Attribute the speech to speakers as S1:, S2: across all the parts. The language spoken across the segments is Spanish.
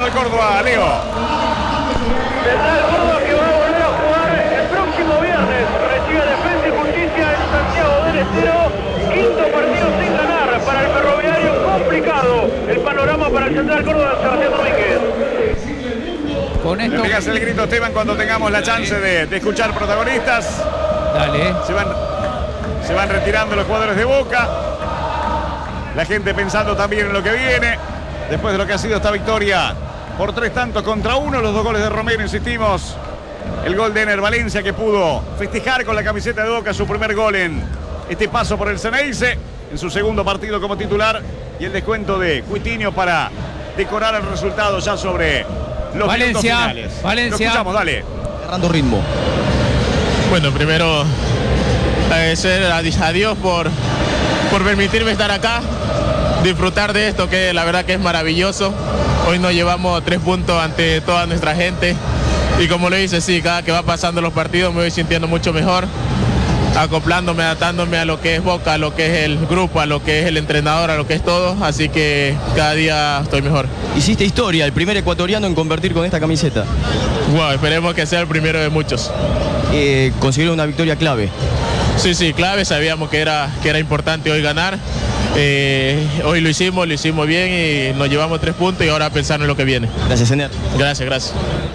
S1: Central Córdoba, Leo.
S2: Central Córdoba que va a volver a jugar el próximo viernes. Recibe Defensa y Justicia en Santiago del Estero. Quinto partido sin ganar para el Ferroviario. Complicado el panorama para el Central Córdoba de Sebastián Domínguez.
S3: Con esto...
S1: Le pegas el grito, Esteban, cuando tengamos la chance de escuchar protagonistas.
S3: Dale.
S1: Se van retirando los jugadores de Boca. La gente pensando también en lo que viene. Después de lo que ha sido esta victoria por 3-1. Los 2 goles de Romero, insistimos. El gol de Ener Valencia, que pudo festejar con la camiseta de Boca su primer gol en este paso por el Ceneice, en su segundo partido como titular. Y el descuento de Cuitiño para decorar el resultado ya sobre los minutos finales.
S3: Valencia.
S1: Lo escuchamos, dale.
S4: Agarrando ritmo.
S5: Bueno, primero agradecer a Dios por permitirme estar acá, disfrutar de esto, que la verdad que es maravilloso. Hoy nos llevamos 3 puntos ante toda nuestra gente y como lo dice, sí, cada que va pasando los partidos me voy sintiendo mucho mejor, acoplándome, adaptándome a lo que es Boca, a lo que es el grupo, a lo que es el entrenador, a lo que es todo, así que cada día estoy mejor.
S4: Hiciste historia, el primer ecuatoriano en convertir con esta camiseta.
S5: Wow, esperemos que sea el primero de muchos.
S4: Consiguieron una victoria clave.
S5: Sí, clave, sabíamos que era importante hoy ganar. Hoy lo hicimos bien y nos llevamos 3 puntos y ahora a pensar en lo que viene.
S4: Gracias, Ener.
S5: Gracias.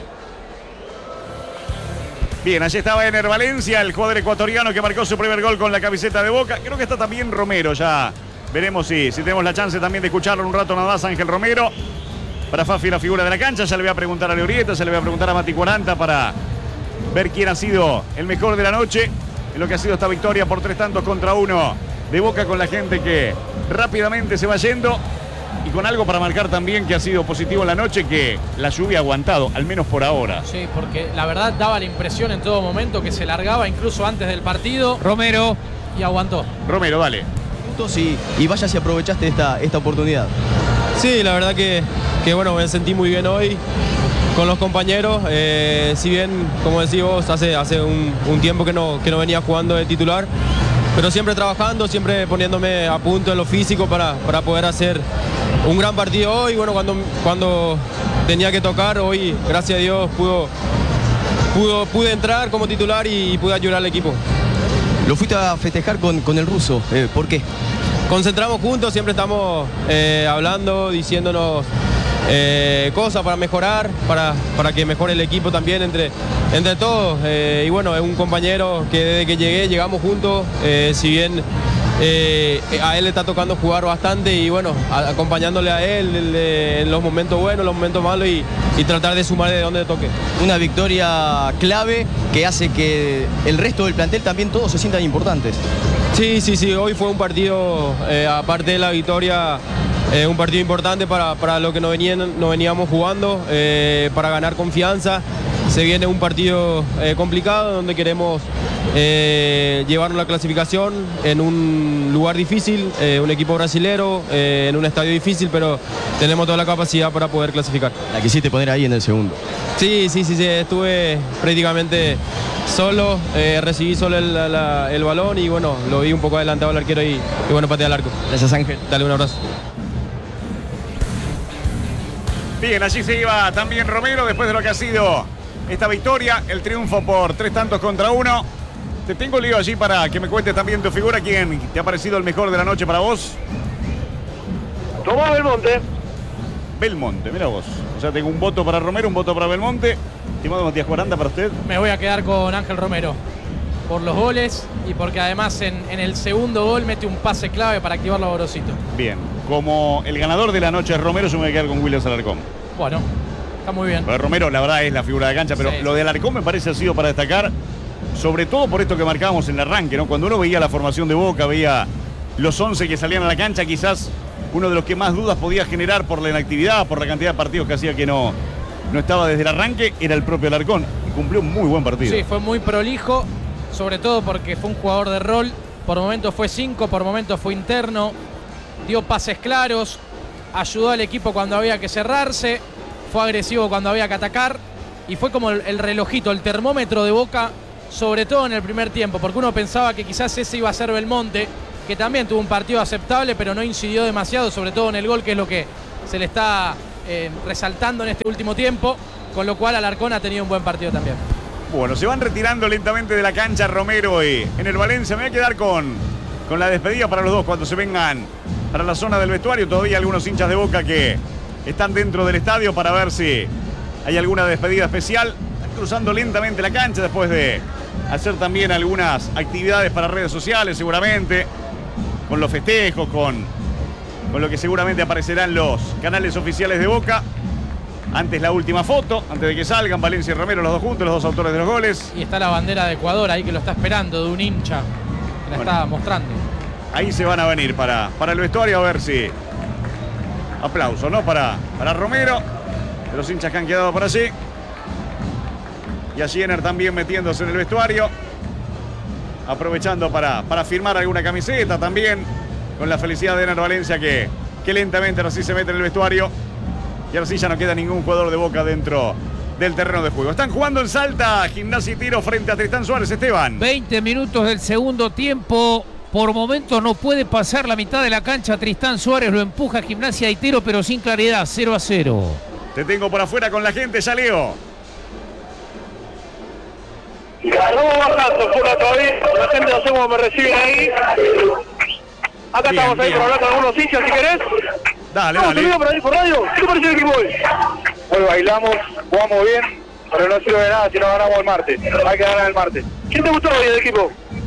S1: Bien, allí estaba Ener Valencia, el jugador ecuatoriano que marcó su primer gol con la camiseta de Boca. Creo que está también Romero, ya veremos si tenemos la chance también de escucharlo un rato nada más. Ángel Romero, para Fafi la figura de la cancha. Ya le voy a preguntar a Leorieta, ya le voy a preguntar a Mati 40 para ver quién ha sido el mejor de la noche en lo que ha sido esta victoria por 3-1 de Boca, con la gente que rápidamente se va yendo y con algo para marcar también que ha sido positivo en la noche, que la lluvia ha aguantado, al menos por ahora.
S6: Sí, porque la verdad daba la impresión en todo momento que se largaba incluso antes del partido.
S3: Romero.
S6: Y aguantó.
S1: Romero, dale.
S4: Y vaya si aprovechaste esta oportunidad.
S7: Sí, la verdad que bueno, me sentí muy bien hoy con los compañeros. Si bien, como decís vos, hace un tiempo que no venía jugando de titular, pero siempre trabajando, siempre poniéndome a punto en lo físico para poder hacer un gran partido hoy. Bueno, cuando tenía que tocar, hoy, gracias a Dios, pude entrar como titular y pude ayudar al equipo.
S4: Lo fuiste a festejar con el ruso, ¿por qué?
S7: Concentramos juntos, siempre estamos hablando, diciéndonos cosas para mejorar, para que mejore el equipo también entre todos. Y bueno, es un compañero que desde que llegamos juntos, si bien a él le está tocando jugar bastante y bueno, acompañándole a él en los momentos buenos, los momentos malos y tratar de sumar de donde toque.
S4: Una victoria clave que hace que el resto del plantel también todos se sientan importantes.
S7: Sí, hoy fue un partido, aparte de la victoria, un partido importante para lo que nos veníamos jugando, para ganar confianza. Se viene un partido complicado donde queremos llevarnos la clasificación en un lugar difícil, un equipo brasilero, en un estadio difícil, pero tenemos toda la capacidad para poder clasificar.
S4: La quisiste poner ahí en el segundo.
S7: Sí, estuve prácticamente solo, recibí solo el balón y bueno, lo vi un poco adelantado al arquero y bueno, pateé al arco.
S4: Gracias, Ángel.
S7: Dale un abrazo.
S1: Bien, allí se iba también Romero después de lo que ha sido esta victoria, el triunfo por 3-1. Te tengo lío allí para que me cuentes también tu figura. ¿Quién te ha parecido el mejor de la noche para vos?
S2: Tomás Belmonte.
S1: Belmonte, mira vos. O sea, tengo un voto para Romero, un voto para Belmonte. Estimado Matías 40, para usted.
S6: Me voy a quedar con Ángel Romero por los goles y porque además en el segundo gol mete un pase clave para activarlo a Gorosito.
S1: Bien, como el ganador de la noche es Romero, yo me voy a quedar con Williams Alarcón.
S6: Bueno, está muy bien.
S1: Pero Romero, la verdad, es la figura de cancha, pero
S6: Sí,
S1: lo de Alarcón me parece ha sido para destacar, sobre todo por esto que marcábamos en el arranque, ¿no? Cuando uno veía la formación de Boca, veía los 11 que salían a la cancha, quizás uno de los que más dudas podía generar por la inactividad, por la cantidad de partidos que hacía que no estaba desde el arranque, era el propio Alarcón. Y cumplió un muy buen partido.
S6: Sí, fue muy prolijo, sobre todo porque fue un jugador de rol. Por momentos fue 5, por momentos fue interno. Dio pases claros, ayudó al equipo cuando había que cerrarse, fue agresivo cuando había que atacar. Y fue como el relojito, el termómetro de Boca, sobre todo en el primer tiempo, porque uno pensaba que quizás ese iba a ser Belmonte, que también tuvo un partido aceptable, pero no incidió demasiado, sobre todo en el gol, que es lo que se le está resaltando en este último tiempo, con lo cual Alarcón ha tenido un buen partido también.
S1: Bueno, se van retirando lentamente de la cancha Romero y en el Valencia. Me voy a quedar con la despedida para los dos cuando se vengan para la zona del vestuario. Todavía algunos hinchas de Boca que están dentro del estadio para ver si hay alguna despedida especial. Están cruzando lentamente la cancha después de hacer también algunas actividades para redes sociales, seguramente, con los festejos, con lo que seguramente aparecerán los canales oficiales de Boca. Antes la última foto, antes de que salgan Valencia y Romero, los dos juntos, los dos autores de los goles.
S6: Y está la bandera de Ecuador ahí que lo está esperando, de un hincha que la está mostrando.
S1: Ahí se van a venir para el vestuario a ver si... Aplauso, ¿no? Para Romero, de los hinchas que han quedado por allí. Y a Jenner también metiéndose en el vestuario. Aprovechando para firmar alguna camiseta también. Con la felicidad de Ener Valencia que lentamente ahora sí se mete en el vestuario. Y ahora sí ya no queda ningún jugador de Boca dentro del terreno de juego. Están jugando en Salta, Gimnasia y Tiro frente a Tristán Suárez. Esteban.
S3: 20 minutos del segundo tiempo. Por momentos no puede pasar la mitad de la cancha. Tristán Suárez lo empuja Gimnasia y Tiro, pero sin claridad. 0-0.
S1: Te tengo por afuera con la gente, ya Leo.
S2: Ganó bajando, fuera todavía. La gente no sé cómo me recibe ahí. Acá
S1: Bien,
S2: estamos ahí
S1: bien.
S2: por hablar con algunos hinchas, si querés.
S1: Dale,
S2: Vamos, te
S1: dale.
S2: digo por ahí por radio. ¿Qué te parece el equipo hoy? Hoy bailamos, jugamos bien, pero no sirve de nada si no ganamos el martes. Hay que ganar el martes. ¿Quién te gustó hoy del equipo?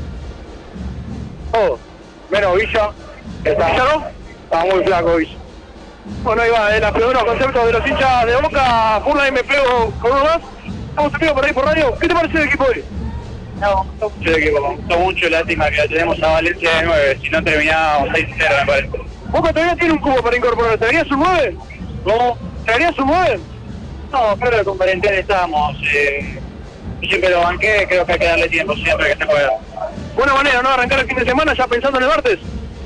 S2: Todo. Menos Villa. ¿Villa no? Estaba muy flaco Villa. Bueno, ahí va, los primeros conceptos de los hinchas de Boca. Furla y me pego con uno más. Vamos, te digo por ahí por radio. ¿Qué te parece el equipo hoy? No, me gustó mucho el equipo, me gustó mucho. Lástima que la tenemos a Valencia de 9. Si no terminábamos 6-0, me parece. Boca todavía tiene un cubo para incorporar. ¿Traerías un 9? ¿Cómo? ¿Traerías un 9? No, creo que con Valentín estábamos. Yo siempre lo banqué, creo que hay que darle tiempo siempre que se pueda. Buena manera, ¿no? Arrancar el fin de semana ya pensando en el martes.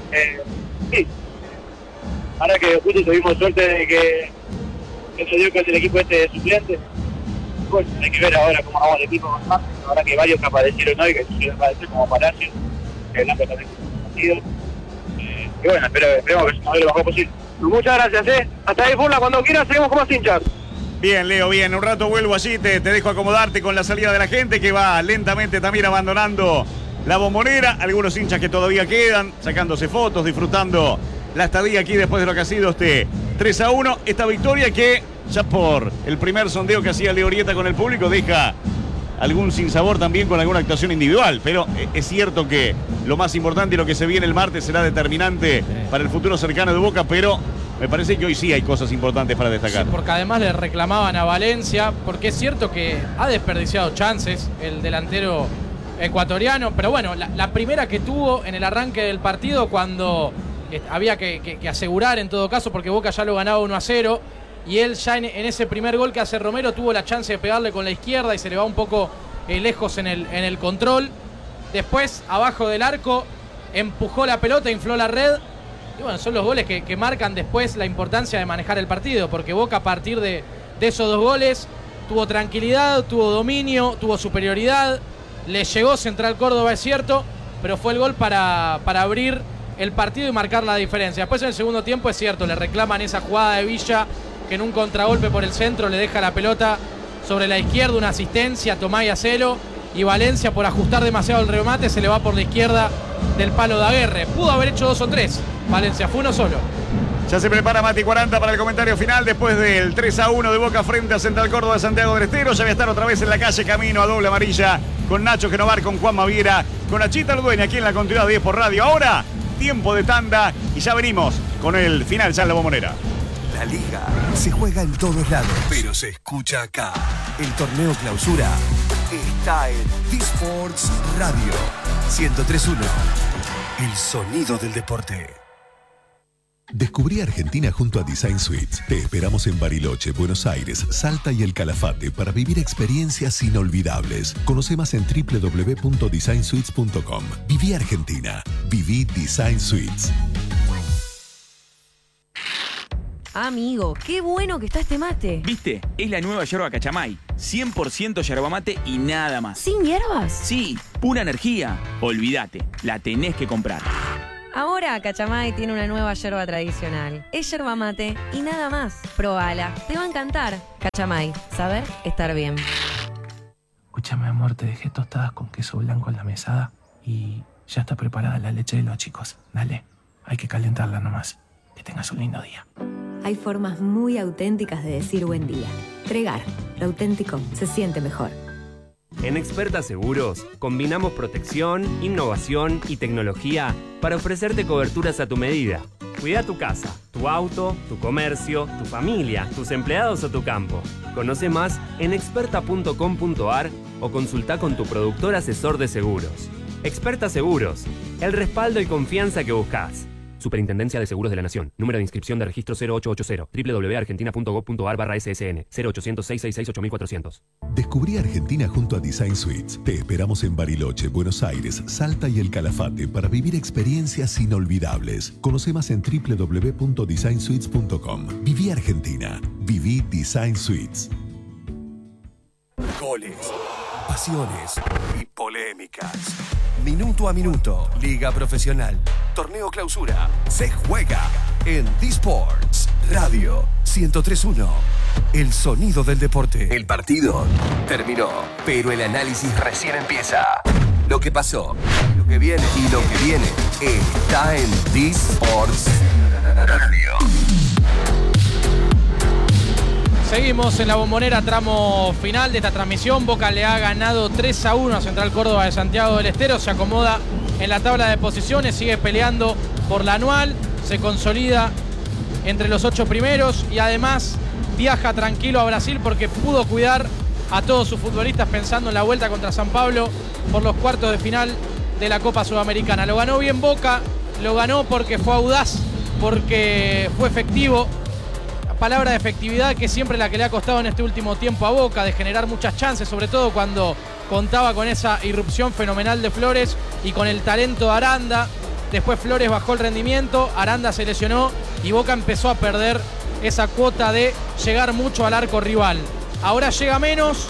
S2: Sí. Ahora que justo tuvimos suerte de que se dio con el equipo este de suplente. Bueno, hay que ver ahora cómo vamos el equipo más martes. Ahora que varios que aparecieron hoy, que se aparecer como Palacio, que Blanco también partido. Y bueno, esperemos que se mueva lo mejor posible. Muchas gracias, Hasta ahí, Furla, cuando quieras seguimos con más hinchas.
S1: Bien, Leo, bien. Un rato vuelvo allí, te dejo acomodarte con la salida de la gente que va lentamente también abandonando la Bombonera. Algunos hinchas que todavía quedan, sacándose fotos, disfrutando la estadía aquí después de lo que ha sido este 3-1. Esta victoria que ya por el primer sondeo que hacía Leo Orieta con el público deja algún sinsabor también con alguna actuación individual, pero es cierto que lo más importante y lo que se viene el martes será determinante para el futuro cercano de Boca, pero me parece que hoy sí hay cosas importantes para destacar.
S6: Sí, porque además le reclamaban a Valencia, porque es cierto que ha desperdiciado chances el delantero ecuatoriano, pero bueno, la primera que tuvo en el arranque del partido cuando había que asegurar en todo caso, porque Boca ya lo ganaba 1-0, y él ya en ese primer gol que hace Romero tuvo la chance de pegarle con la izquierda y se le va un poco lejos en el control. Después, abajo del arco, empujó la pelota, infló la red. Y bueno, son los goles que marcan después la importancia de manejar el partido, porque Boca a partir de esos dos goles tuvo tranquilidad, tuvo dominio, tuvo superioridad. Le llegó Central Córdoba, es cierto, pero fue el gol para abrir el partido y marcar la diferencia. Después en el segundo tiempo es cierto, le reclaman esa jugada de Villa, que en un contragolpe por el centro le deja la pelota sobre la izquierda, una asistencia a Tomás y a Celo, y Valencia por ajustar demasiado el remate se le va por la izquierda del palo de Aguerre. Pudo haber hecho 2 o 3, Valencia fue uno solo.
S1: Ya se prepara Mati 40 para el comentario final después del 3-1 de Boca frente a Central Córdoba de Santiago del Estero. Ya voy a estar otra vez en la calle camino a doble amarilla con Nacho Genovar, con Juan Maviera, con Nachita Ludueña aquí en la continuidad de 10 por Radio. Ahora, tiempo de tanda y ya venimos con el final ya en la Bombonera.
S8: La liga se juega en todos lados, pero se escucha acá. El torneo clausura está en D-Sports Radio 103.1. El sonido del deporte.
S9: Descubrí Argentina junto a Design Suites. Te esperamos en Bariloche, Buenos Aires, Salta y El Calafate para vivir experiencias inolvidables. Conoce más en www.designsuites.com. Viví Argentina. Viví Design Suites.
S10: Amigo, qué bueno que está este mate.
S11: ¿Viste? Es la nueva yerba Cachamay. 100% yerba mate y nada más.
S10: ¿Sin hierbas?
S11: Sí, pura energía. Olvídate, la tenés que comprar.
S10: Ahora Cachamay tiene una nueva yerba tradicional. Es yerba mate y nada más. Probala, te va a encantar. Cachamay, saber estar bien.
S12: Escúchame, amor, te dejé tostadas con queso blanco en la mesada y ya está preparada la leche de los chicos. Dale, hay que calentarla nomás. Que tengas un lindo día.
S13: Hay formas muy auténticas de decir buen día. Tregar, lo auténtico se siente mejor.
S14: En Experta Seguros, combinamos protección, innovación y tecnología para ofrecerte coberturas a tu medida. Cuida tu casa, tu auto, tu comercio, tu familia, tus empleados o tu campo. Conoce más en experta.com.ar o consulta con tu productor asesor de seguros. Experta Seguros, el respaldo y confianza que buscas. Superintendencia de Seguros de la Nación. Número de inscripción de registro 0880. www.argentina.gov.ar/SSN. 0800-666-8400.
S9: Descubrí Argentina junto a Design Suites. Te esperamos en Bariloche, Buenos Aires, Salta y El Calafate para vivir experiencias inolvidables. Conoce más en www.designsuites.com. Viví Argentina. Viví Design Suites.
S8: Goles, pasiones y polémicas. Minuto a minuto, Liga Profesional, Torneo Clausura, se juega en D-Sports Radio 103.1. El sonido del deporte. El partido terminó, pero el análisis recién empieza. Lo que pasó, lo que viene y lo que viene está en D-Sports Radio.
S6: Seguimos en la Bombonera, tramo final de esta transmisión. Boca le ha ganado 3-1 a Central Córdoba de Santiago del Estero. Se acomoda en la tabla de posiciones, sigue peleando por la anual, se consolida entre los 8 primeros y además viaja tranquilo a Brasil porque pudo cuidar a todos sus futbolistas pensando en la vuelta contra San Pablo por los cuartos de final de la Copa Sudamericana. Lo ganó bien Boca, lo ganó porque fue audaz, porque fue efectivo. Palabra de efectividad que siempre la que le ha costado en este último tiempo a Boca, de generar muchas chances, sobre todo cuando contaba con esa irrupción fenomenal de Flores y con el talento de Aranda. Después Flores bajó el rendimiento, Aranda se lesionó y Boca empezó a perder esa cuota de llegar mucho al arco rival. Ahora llega menos,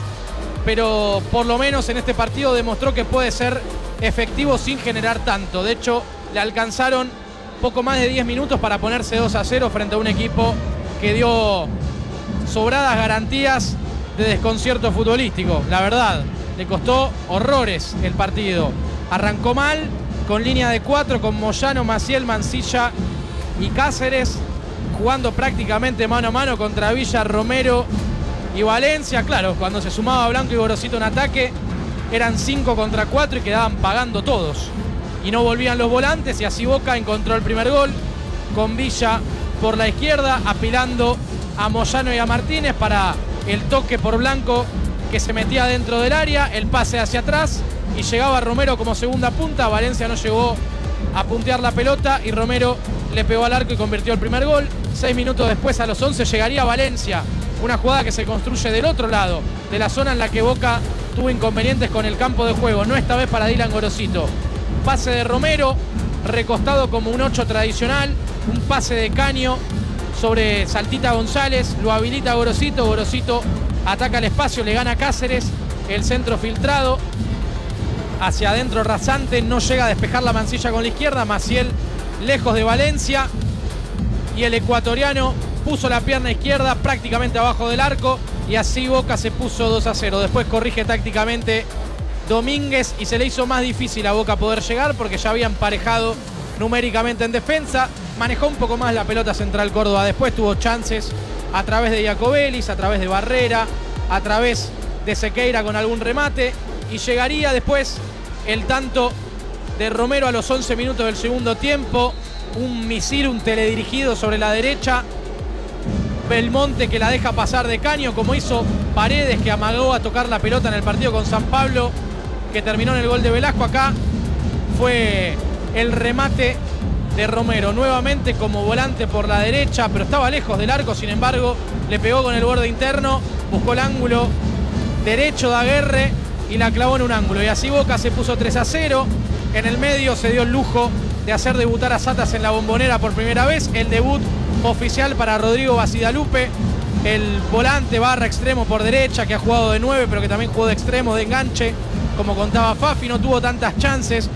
S6: pero por lo menos en este partido demostró que puede ser efectivo sin generar tanto. De hecho, le alcanzaron poco más de 10 minutos para ponerse 2-0 frente a un equipo que dio sobradas garantías de desconcierto futbolístico. La verdad, le costó horrores el partido. Arrancó mal, con línea de 4, con Moyano, Maciel, Mancilla y Cáceres, jugando prácticamente mano a mano contra Villa, Romero y Valencia. Claro, cuando se sumaba Blanco y Gorosito en ataque, eran 5 contra 4 y quedaban pagando todos. Y no volvían los volantes y así Boca encontró el primer gol con Villa por la izquierda, apilando a Moyano y a Martínez para el toque por Blanco que se metía dentro del área, el pase hacia atrás y llegaba Romero como segunda punta. Valencia no llegó a puntear la pelota y Romero le pegó al arco y convirtió el primer gol. 6 minutos después, a los 11, llegaría Valencia. Una jugada que se construye del otro lado, de la zona en la que Boca tuvo inconvenientes con el campo de juego, no esta vez para Dylan Gorosito. Pase de Romero, recostado como un 8 tradicional, un pase de Caño sobre Saltita González, lo habilita Gorosito, Gorosito ataca el espacio, le gana Cáceres, el centro filtrado, hacia adentro rasante, no llega a despejar la Mancilla con la izquierda, Maciel lejos de Valencia y el ecuatoriano puso la pierna izquierda prácticamente abajo del arco y así Boca se puso 2-0. Después corrige tácticamente Domínguez y se le hizo más difícil a Boca poder llegar porque ya había emparejado numéricamente en defensa. Manejó un poco más la pelota Central Córdoba. Después tuvo chances a través de Iacobelis, a través de Barrera, a través de Sequeira con algún remate. Y llegaría después el tanto de Romero a los 11 minutos del segundo tiempo. Un misil, un teledirigido sobre la derecha. Belmonte que la deja pasar de Caño, como hizo Paredes, que amagó a tocar la pelota en el partido con San Pablo, que terminó en el gol de Velasco. Acá fue el remate de Romero, nuevamente como volante por la derecha, pero estaba lejos del arco, sin embargo, le pegó con el borde interno, buscó el ángulo derecho de Aguerre y la clavó en un ángulo. Y así Boca se puso 3-0. En el medio se dio el lujo de hacer debutar a Satas en la Bombonera por primera vez. El debut oficial para Rodrigo Basidalupe, el volante barra extremo por derecha, que ha jugado de 9, pero que también jugó de extremo, de enganche, como contaba Fafi. No tuvo tantas chances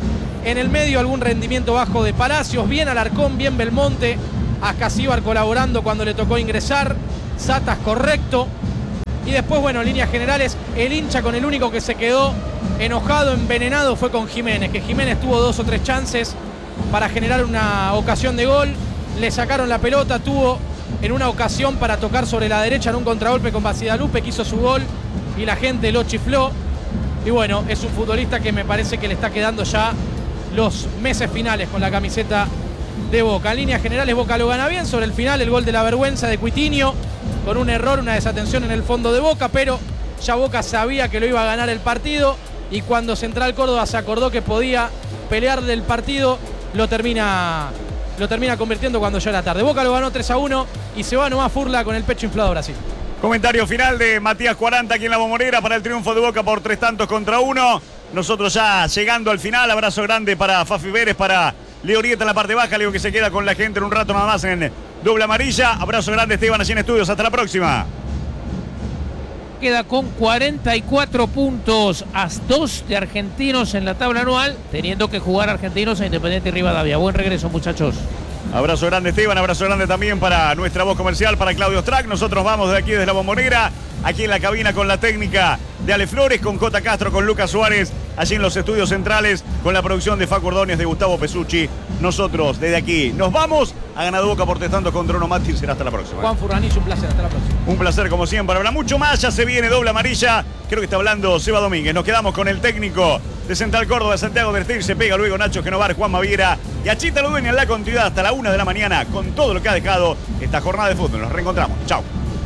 S6: En el medio algún rendimiento bajo de Palacios, bien Alarcón, bien Belmonte, Ascasíbar colaborando cuando le tocó ingresar, Satas correcto. Y después, bueno, en líneas generales, el hincha con el único que se quedó enojado, envenenado, fue con Jiménez, que Jiménez tuvo 2 o 3 chances para generar una ocasión de gol, le sacaron la pelota, tuvo en una ocasión para tocar sobre la derecha en un contragolpe con Basidalupe, que hizo su gol y la gente lo chifló. Y bueno, es un futbolista que me parece que le está quedando ya los meses finales con la camiseta de Boca. En líneas generales, Boca lo gana bien. Sobre el final, el gol de la vergüenza de Cuitiño, con un error, una desatención en el fondo de Boca, pero ya Boca sabía que lo iba a ganar el partido, y cuando Central Córdoba se acordó que podía pelear del partido, lo termina convirtiendo cuando ya era tarde. Boca lo ganó 3-1 y se va nomás Furla con el pecho inflado Brasil.
S1: Comentario final de Matías 40 aquí en La Bombonera para el triunfo de Boca por 3-1. Nosotros ya llegando al final. Abrazo grande para Fafi Vélez, para Leo Rieta en la parte baja. Leo que se queda con la gente en un rato nada más en Doble Amarilla. Abrazo grande, Esteban, allí en estudios. Hasta la próxima.
S3: Queda con 44 puntos, a 2 de Argentinos en la tabla anual, teniendo que jugar Argentinos a Independiente y Rivadavia. Buen regreso, muchachos.
S1: Abrazo grande, Esteban. Abrazo grande también para nuestra voz comercial, para Claudio Strack. Nosotros vamos de aquí, desde La Bombonera, aquí en la cabina con la técnica de Ale Flores, con Cota Castro, con Lucas Suárez, allí en los estudios centrales, con la producción de Facu Ordóñez, de Gustavo Pesucci. Nosotros desde aquí nos vamos. Ha ganado Boca por 3-1 Mati. Será hasta la próxima.
S6: Juan Furlanich, un placer. Hasta la próxima.
S1: Un placer como siempre. Habrá mucho más. Ya se viene Doble Amarilla. Creo que está hablando Seba Domínguez. Nos quedamos con el técnico de Central Córdoba, Santiago del Estero. Se pega luego Nacho Genovar, Juan Maviera y Achita Ludueña en la continuidad hasta la 1 de la mañana con todo lo que ha dejado esta jornada de fútbol. Nos reencontramos. Chau.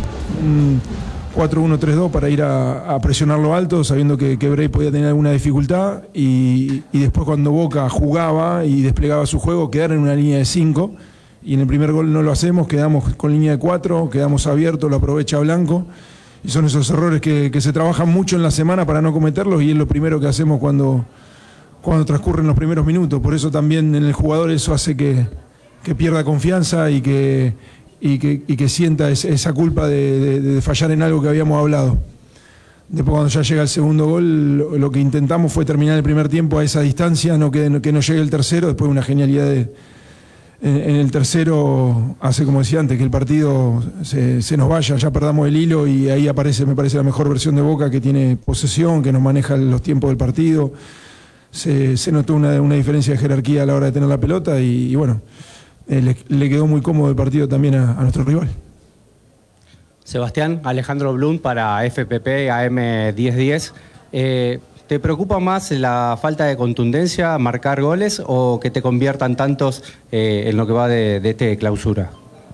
S15: 4-1-3-2 para ir a presionarlo alto, sabiendo que Bray podía tener alguna dificultad, y después cuando Boca jugaba y desplegaba su juego, quedar en una línea de 5, y en el primer gol no lo hacemos, quedamos con línea de 4, quedamos abiertos, lo aprovecha Blanco, y son esos errores que se trabajan mucho en la semana para no cometerlos, y es lo primero que hacemos cuando transcurren los primeros minutos. Por eso también en el jugador eso hace que pierda confianza y que sienta esa culpa de fallar en algo que habíamos hablado. Después, cuando ya llega el segundo gol, lo que intentamos fue terminar el primer tiempo a esa distancia, que no llegue el tercero. Después, una genialidad en el tercero hace, como decía antes, que el partido se nos vaya, ya perdamos el hilo, y ahí aparece, me parece, la mejor versión de Boca, que tiene posesión, que nos maneja los tiempos del partido. Se notó una diferencia de jerarquía a la hora de tener la pelota, y bueno, le quedó muy cómodo el partido también a nuestro rival.
S16: Sebastián, Alejandro Blum para FPP AM 1010. ¿Te preocupa más la falta de contundencia, marcar goles, o que te conviertan tantos en lo que va de este clausura?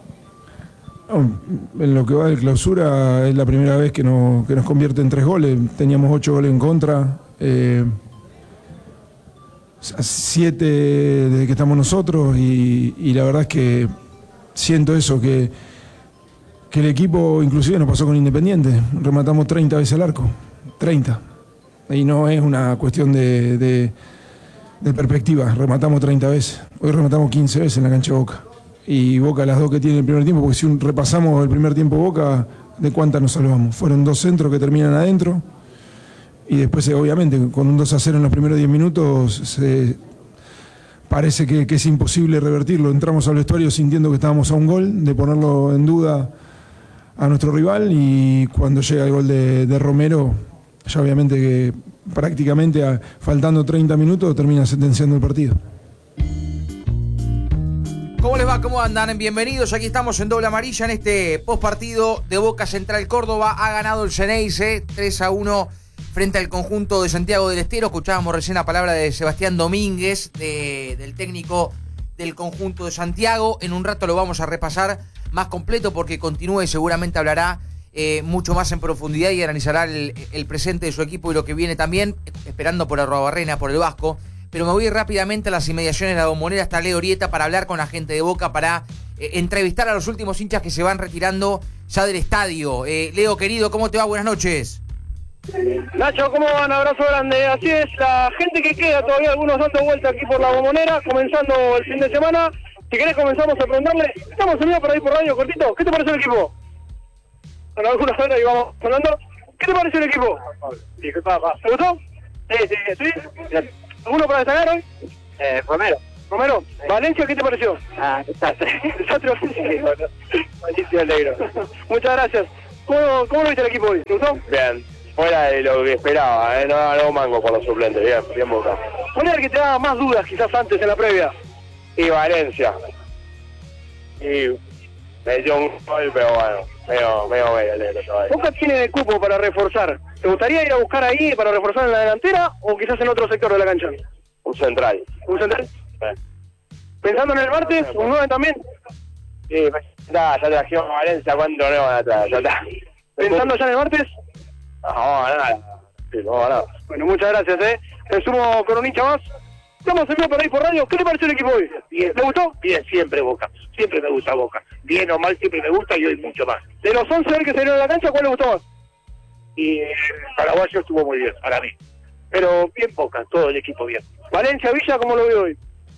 S15: En lo que va de clausura es la primera vez que nos convierten 3 goles. Teníamos 8 goles en contra. 7 desde que estamos nosotros, y la verdad es que siento eso, que el equipo inclusive nos pasó con Independiente, rematamos 30 veces el arco, 30, y no es una cuestión de perspectiva, rematamos 30 veces, hoy rematamos 15 veces en la cancha de Boca, y Boca las 2 que tiene el primer tiempo, porque si repasamos el primer tiempo Boca, ¿de cuántas nos salvamos? Fueron 2 centros que terminan adentro. Y después, obviamente, con un 2-0 en los primeros 10 minutos, parece que es imposible revertirlo. Entramos al vestuario sintiendo que estábamos a un gol, de ponerlo en duda a nuestro rival, y cuando llega el gol de Romero, ya obviamente que prácticamente faltando 30 minutos termina sentenciando el partido.
S17: ¿Cómo les va? ¿Cómo andan? Bienvenidos. Aquí estamos en Doble Amarilla en este postpartido de Boca Central Córdoba. Ha ganado el Xeneize 3-1 frente al conjunto de Santiago del Estero. Escuchábamos recién la palabra de Sebastián Domínguez, del técnico del conjunto de Santiago. En un rato lo vamos a repasar más completo, porque continúa y seguramente hablará mucho más en profundidad y analizará el presente de su equipo y lo que viene también, esperando por Arruabarrena, por el Vasco. Pero me voy rápidamente a las inmediaciones de La Bombonera, hasta Leo Rieta, para hablar con la gente de Boca, para entrevistar a los últimos hinchas que se van retirando ya del estadio. Leo, querido, ¿cómo te va? Buenas noches.
S2: Nacho, ¿cómo van? Abrazo grande. Así es, la gente que queda todavía, algunos dando vuelta aquí por La Bombonera, comenzando el fin de semana. Si querés comenzamos a preguntarle, estamos unidos por ahí por radio, cortito. ¿Qué te parece el equipo? Bueno, algunas horas y vamos hablando. ¿Qué te parece el equipo? ¿Te gustó? Sí. ¿Alguno para destacar hoy? Romero. Romero, Valencia, ¿qué te pareció? Desastre. ¿Desastre? Buenísimo, alegro. Muchas gracias. ¿Cómo lo viste el equipo hoy? ¿Te gustó?
S18: Bien, fuera de lo que esperaba, no mango por los suplentes, bien Boca.
S2: ¿Cuál era el que te daba más dudas quizás antes en la previa?
S18: Y Valencia. Y me dio un gol, pero bueno, medio alegre todavía.
S2: Boca tiene cupo para reforzar. ¿Te gustaría ir a buscar ahí para reforzar en la delantera o quizás en otro sector de la cancha?
S18: Un central.
S2: ¿Un central? ¿Pensando en el martes? ¿Un 9 también?
S18: Sí, ya trajimos a Valencia, ¿cuánto no van a traer? Ya está.
S2: ¿Pensando ya en el martes?
S18: No, nada. Sí, no, nada.
S2: Bueno, muchas gracias, Me sumo con un hincha más. Estamos en vivo por ahí por radio. ¿Qué te pareció el equipo hoy?
S18: Bien.
S2: ¿Te gustó?
S18: Bien, siempre Boca. Siempre me gusta Boca. Bien o mal, siempre me gusta y hoy mucho más.
S2: De los 11 que salieron a la cancha, ¿cuál le gustó más?
S18: Y el paraguayo estuvo muy bien, para mí. Pero bien Boca, todo el equipo bien.
S2: Valencia, Villa, ¿cómo lo veo hoy?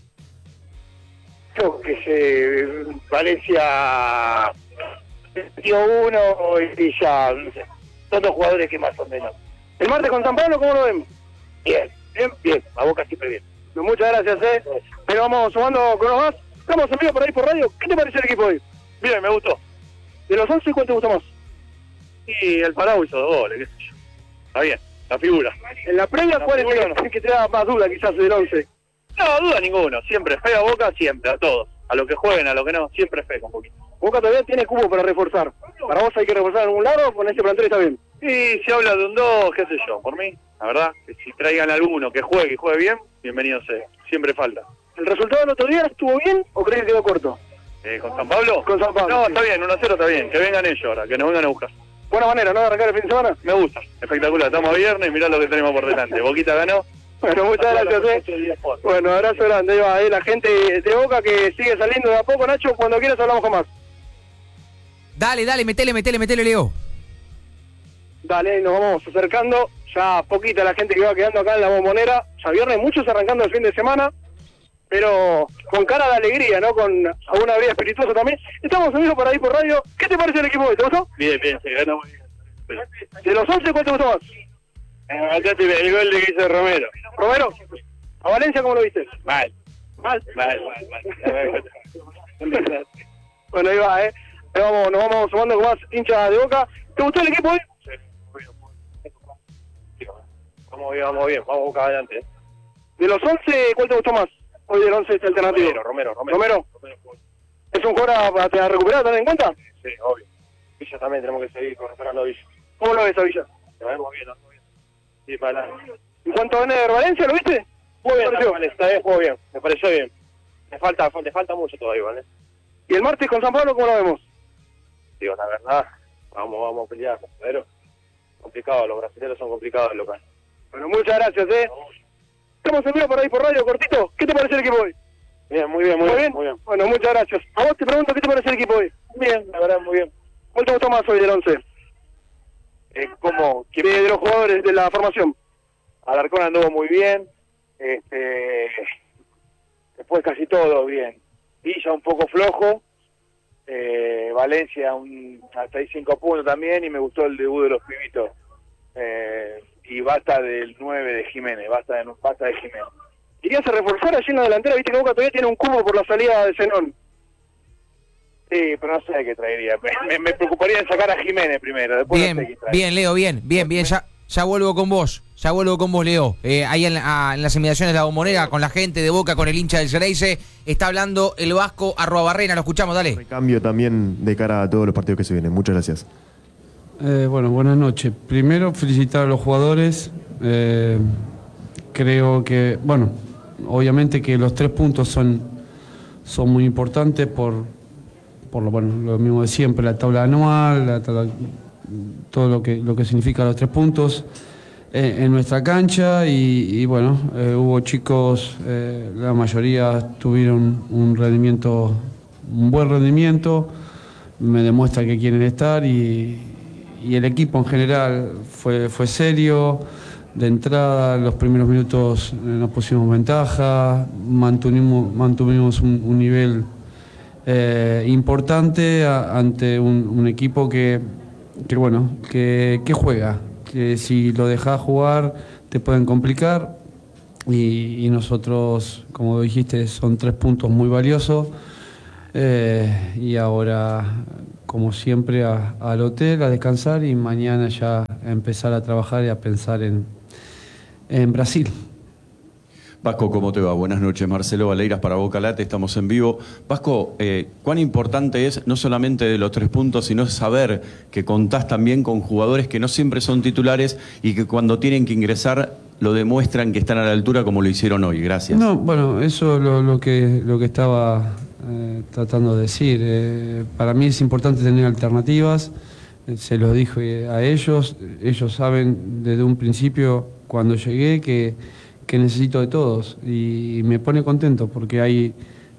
S18: Creo que Valencia dio uno y Villa, no sé. Son dos jugadores que más o menos.
S2: ¿El martes con San Pablo, cómo lo ven?
S18: Bien. A Boca siempre bien.
S2: Muchas gracias, Pero vamos sumando con los más. Estamos en vivo por ahí por radio. ¿Qué te parece el equipo hoy?
S18: Bien, me gustó.
S2: ¿De los 11 cuál te gustó más?
S18: Y el Paraguay hizo 2 goles, qué sé yo. Está bien, la figura.
S2: En la previa, ¿cuál es el que te da más duda quizás del 11?
S18: No, duda ninguno. Siempre fe a Boca, siempre, a todos. A lo que jueguen, a lo que no, siempre fe un poquito.
S2: Boca todavía tiene cubo para reforzar. ¿Para vos hay que reforzar en algún lado o con este plantel está bien?
S18: Y si habla de un 2, qué sé yo, por mí, la verdad, que si traigan alguno que juegue y juegue bien, bienvenido sea. Siempre falta.
S2: ¿El resultado del otro día estuvo bien o crees que quedó corto?
S18: ¿Con San Pablo?
S2: Con San Pablo.
S18: No,
S2: sí.
S18: Está bien, 1-0 está bien. Que vengan ellos ahora, que nos vengan a buscar.
S2: Buena manera, ¿no? De arrancar el fin de semana.
S18: Me gusta, espectacular. Estamos a viernes y mirá lo que tenemos por delante. Boquita ganó.
S2: Bueno, muchas gracias, Bueno, abrazo grande. Ahí va, la gente de Boca que sigue saliendo de a poco, Nacho. Cuando quieras hablamos con más.
S17: Dale, metele, Leo.
S2: Dale, nos vamos acercando. Ya poquita la gente que va quedando acá en la Bombonera. Ya viernes, muchos arrancando el fin de semana. Pero con cara de alegría, ¿no? Con alguna vida espirituosa también. Estamos amigos por ahí por radio. ¿Qué te parece el equipo hoy? ¿Te gustó?
S18: Bien, se ganó muy bien.
S2: De los 11, ¿cuál te gustó más?
S18: Acá el gol de que hizo Romero.
S2: ¿Romero? ¿A Valencia cómo lo viste?
S18: Mal.
S2: Bueno, ahí va, Nos vamos sumando con más hinchas de Boca. ¿Te gustó el equipo hoy?
S18: Sí, muy bien. Vamos bien, vamos Boca adelante.
S2: De los 11, ¿cuál te gustó más? Hoy del 11 este alternativo.
S18: Romero.
S2: ¿Es un jugador para recuperar, tener en cuenta?
S18: Sí, obvio. Villa también tenemos que seguir recuperando a Villa.
S2: ¿Cómo lo ves a Villa?
S18: Lo vemos bien. Sí, para adelante.
S2: ¿En cuanto a Ener Valencia, lo viste?
S18: Muy bien, esta vez jugó bien, me pareció bien. Le falta mucho todavía, ¿vale?
S2: ¿Y el martes con San Pablo cómo lo vemos?
S18: Digo, la verdad, vamos a pelear, pero complicado, los brasileños son complicados el local.
S2: Bueno, muchas gracias, Estamos en vivo por ahí por radio, cortito. ¿Qué te parece el equipo hoy?
S18: Bien, muy bien.
S2: Bueno, muchas gracias. A vos te pregunto, ¿qué te parece el equipo hoy?
S18: Bien, la verdad, muy bien.
S2: ¿Cuál te gustó más hoy del 11?
S18: ¿Cómo?
S2: De los jugadores de la formación.
S18: Alarcón anduvo muy bien. Después casi todo bien. Villa un poco flojo. Valencia hasta ahí 5 puntos también y me gustó el debut de los pibitos. Y basta del 9 de Jiménez, basta de Jiménez.
S2: ¿Irías a reforzar allí en la delantera? Viste que Boca todavía tiene un cubo por la salida de Zenón.
S18: Sí, pero no sé qué traería. Me preocuparía en sacar a Jiménez primero. Después
S17: Bien,
S18: no sé qué traería.
S17: bien, Leo, bien. Ya vuelvo con vos, Leo. Ahí en las inmediaciones de la Bombonera, con la gente de Boca, con el hincha del Xereyce, está hablando el Vasco @Barrena, lo escuchamos, dale.
S19: Cambio también de cara a todos los partidos que se vienen. Muchas gracias.
S20: Bueno, buenas noches. Primero, felicitar a los jugadores. Creo que, obviamente que los 3 puntos son muy importantes por lo mismo de siempre, la tabla anual, todo lo que significa los 3 puntos en nuestra cancha y hubo chicos, la mayoría tuvieron un buen rendimiento, me demuestra que quieren estar y el equipo en general fue serio. De entrada, en los primeros minutos nos pusimos ventaja, mantuvimos un nivel importante ante un equipo que juega, que si lo dejás jugar te pueden complicar. y nosotros, como dijiste, son 3 puntos muy valiosos. Y ahora, como siempre, al hotel, a descansar y mañana ya a empezar a trabajar y a pensar en Brasil.
S1: Vasco, ¿cómo te va? Buenas noches, Marcelo Valeiras para Boca Late, estamos en vivo. Vasco, ¿cuán importante es, no solamente de los 3 puntos, sino saber que contás también con jugadores que no siempre son titulares y que cuando tienen que ingresar lo demuestran que están a la altura como lo hicieron hoy? Gracias.
S20: No, bueno, eso es lo que estaba tratando de decir. Para mí es importante tener alternativas, se los dije a ellos saben desde un principio cuando llegué que necesito de todos y me pone contento porque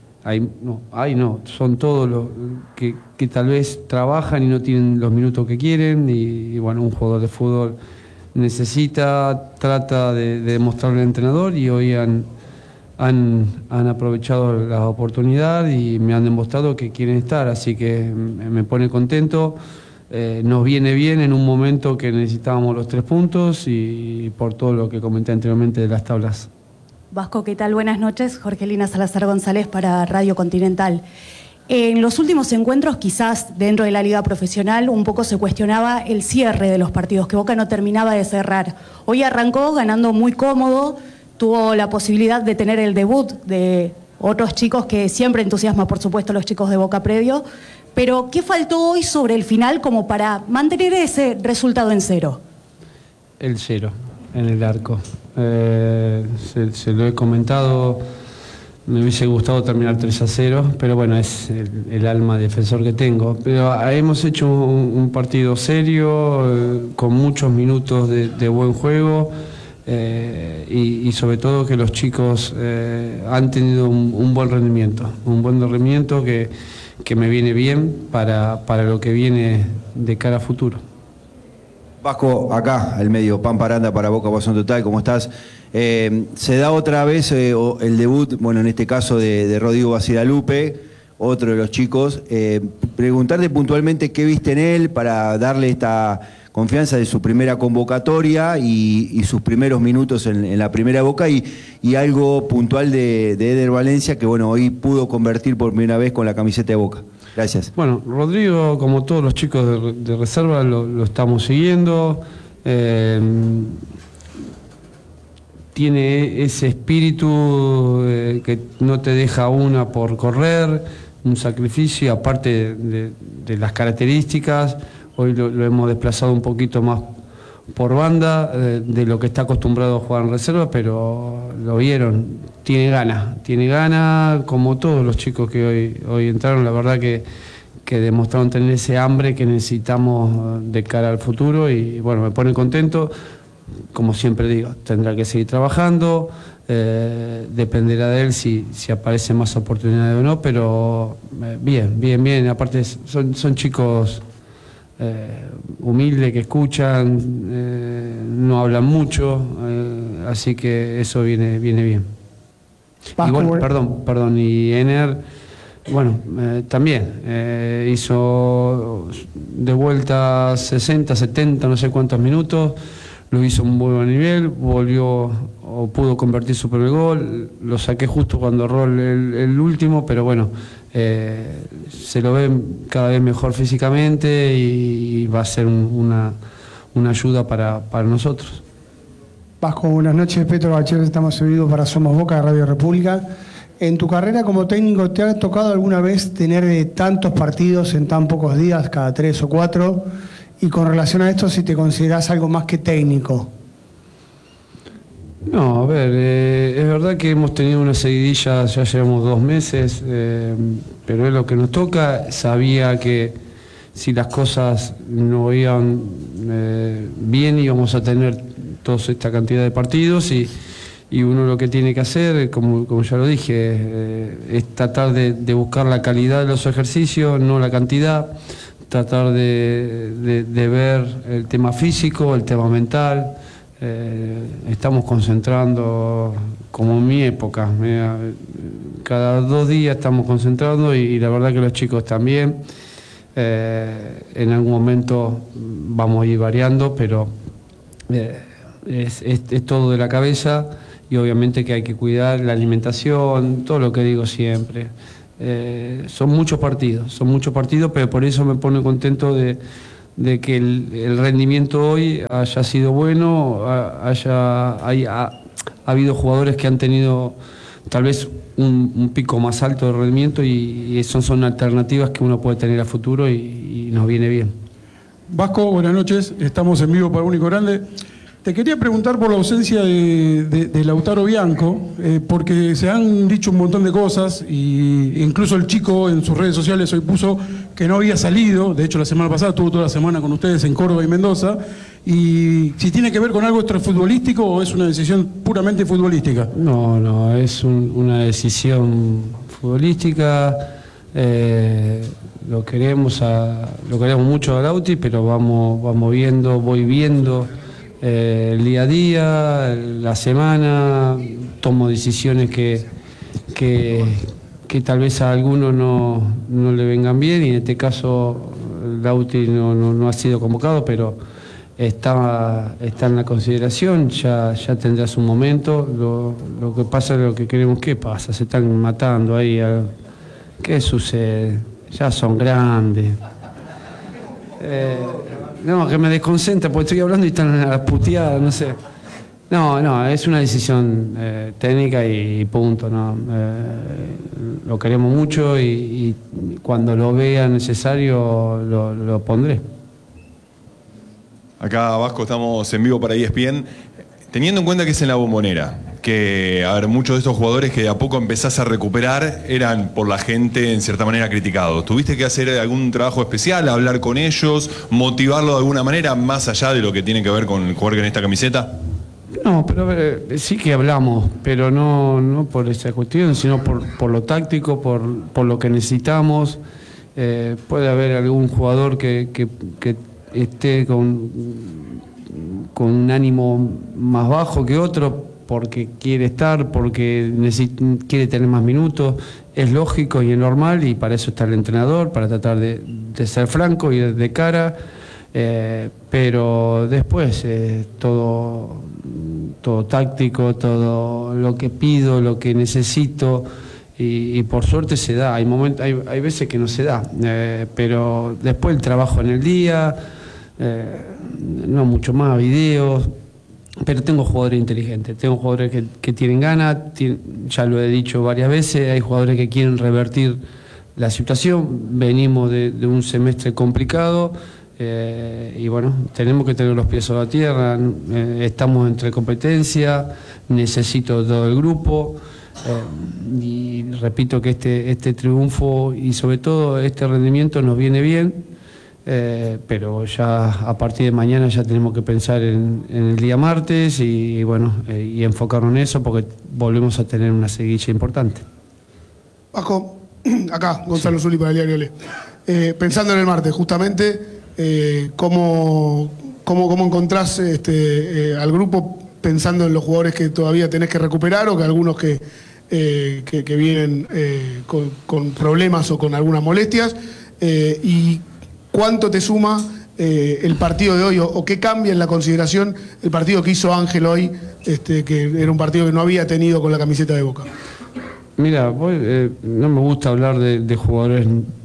S20: son todos los que tal vez trabajan y no tienen los minutos que quieren y bueno, un jugador de fútbol trata de demostrarle al entrenador y hoy han aprovechado la oportunidad y me han demostrado que quieren estar, así que me pone contento. Nos viene bien en un momento que necesitábamos los 3 puntos y por todo lo que comenté anteriormente de las tablas.
S21: Vasco, ¿qué tal? Buenas noches. Jorgelina Salazar González para Radio Continental. En los últimos encuentros, quizás dentro de la liga profesional, un poco se cuestionaba el cierre de los partidos, que Boca no terminaba de cerrar. Hoy arrancó ganando muy cómodo, tuvo la posibilidad de tener el debut de otros chicos que siempre entusiasma, por supuesto, los chicos de Boca previo. Pero, ¿qué faltó hoy sobre el final como para mantener ese resultado en 0?
S20: El 0 en el arco. Se lo he comentado, me hubiese gustado terminar 3-0, pero bueno, es el alma defensor que tengo. Pero hemos hecho un partido serio, con muchos minutos de buen juego, y sobre todo que los chicos han tenido un buen rendimiento que me viene bien para lo que viene de cara a futuro.
S22: Vasco, acá, al medio, Pampa Aranda para Boca Pasión Total, ¿cómo estás? Se da otra vez el debut, bueno, en este caso de Rodrigo Basilalupe, otro de los chicos. Preguntarte puntualmente qué viste en él para darle esta confianza de su primera convocatoria y sus primeros minutos en la primera Boca y algo puntual de Eder Valencia que bueno, hoy pudo convertir por primera vez con la camiseta de Boca. Gracias.
S20: Bueno, Rodrigo, como todos los chicos de reserva, lo estamos siguiendo. Tiene ese espíritu que no te deja una por correr, un sacrificio, aparte de las características. Hoy lo hemos desplazado un poquito más por banda de lo que está acostumbrado a jugar en reserva, pero lo vieron, tiene ganas, como todos los chicos que hoy entraron, la verdad que demostraron tener ese hambre que necesitamos de cara al futuro y bueno, me pone contento, como siempre digo, tendrá que seguir trabajando, dependerá de él si aparecen más oportunidades o no, pero bien, aparte son chicos humildes que escuchan, no hablan mucho, así que eso viene bien. Y bueno, perdón, y Ener, bueno, también hizo de vuelta 60, 70, no sé cuántos minutos, lo hizo un muy buen nivel, volvió o pudo convertir su primer gol, lo saqué justo cuando erró el último, pero bueno, se lo ve cada vez mejor físicamente y va a ser una ayuda para nosotros.
S23: Vasco, buenas noches, Petro Bachero, estamos en vivo para Somos Boca de Radio República. En tu carrera como técnico, ¿te ha tocado alguna vez tener tantos partidos en tan pocos días, cada 3 o 4? Y con relación a esto, si te considerás algo más que técnico.
S20: No, a ver, es verdad que hemos tenido una seguidilla, ya llevamos 2 meses, pero es lo que nos toca. Sabía que si las cosas no iban bien íbamos a tener toda esta cantidad de partidos y uno lo que tiene que hacer, como ya lo dije, es tratar de buscar la calidad de los ejercicios, no la cantidad, tratar de ver el tema físico, el tema mental. Estamos concentrando como en mi época, cada 2 días estamos concentrando y la verdad que los chicos también. En algún momento vamos a ir variando, pero es todo de la cabeza obviamente que hay que cuidar la alimentación, todo lo que digo siempre. Son muchos partidos, pero por eso me pone contento de que el rendimiento hoy haya sido bueno, ha habido jugadores que han tenido tal vez un pico más alto de rendimiento y son alternativas que uno puede tener a futuro y nos viene bien.
S15: Vasco, buenas noches, estamos en vivo para Único Grande. Te quería preguntar por la ausencia de Lautaro Bianco, porque se han dicho un montón de cosas, y incluso el chico en sus redes sociales hoy puso que no había salido. De hecho, la semana pasada estuvo toda la semana con ustedes en Córdoba y Mendoza, y si tiene que ver con algo extrafutbolístico o es una decisión puramente futbolística.
S20: No, es una decisión futbolística. Lo queremos mucho a Lauti, pero voy viendo el día a día, la semana, tomo decisiones que tal vez a algunos no le vengan bien, y en este caso Lauti no ha sido convocado, pero está en la consideración, ya tendrá su momento. Lo que pasa es lo que queremos que pasa, se están matando ahí. ¿Qué sucede? Ya son grandes. No, que me desconcentra porque estoy hablando y están a las puteadas, no sé. No, es una decisión técnica y punto, ¿no? Lo queremos mucho y cuando lo vea necesario lo pondré.
S4: Acá, Vasco, estamos en vivo para ESPN. Teniendo en cuenta que es en la Bombonera, que, a ver, muchos de estos jugadores que de a poco empezás a recuperar eran por la gente en cierta manera criticados. ¿Tuviste que hacer algún trabajo especial, hablar con ellos, motivarlo de alguna manera, más allá de lo que tiene que ver con jugar en esta camiseta?
S20: No, pero a ver, sí que hablamos, pero no por esa cuestión, sino por lo táctico, por lo que necesitamos. Puede haber algún jugador que esté con un ánimo más bajo que otro, porque quiere estar, porque quiere tener más minutos. Es lógico y es normal, y para eso está el entrenador, para tratar de ser franco y de cara. Pero después todo táctico, todo lo que pido, lo que necesito, y por suerte se da. Hay veces que no se da, pero después el trabajo en el día, no mucho más, videos. Pero tengo jugadores inteligentes, tengo jugadores que tienen ganas, ya lo he dicho varias veces, hay jugadores que quieren revertir la situación. Venimos de un semestre complicado, y bueno, tenemos que tener los pies sobre la tierra. Estamos entre competencia, necesito todo el grupo, y repito que este triunfo y sobre todo este rendimiento nos viene bien. Pero ya a partir de mañana ya tenemos que pensar en el día martes y bueno, y enfocarnos en eso, porque volvemos a tener una seguilla importante.
S23: Vasco, acá Gonzalo Zuli para el diario Le. Pensando en el martes, justamente, ¿cómo encontrás al grupo pensando en los jugadores que todavía tenés que recuperar, o que algunos que vienen con problemas o con algunas molestias? Y ¿cuánto te suma el partido de hoy, o qué cambia en la consideración el partido que hizo Ángel hoy, que era un partido que no había tenido con la camiseta de Boca?
S20: Mira, no me gusta hablar de jugadores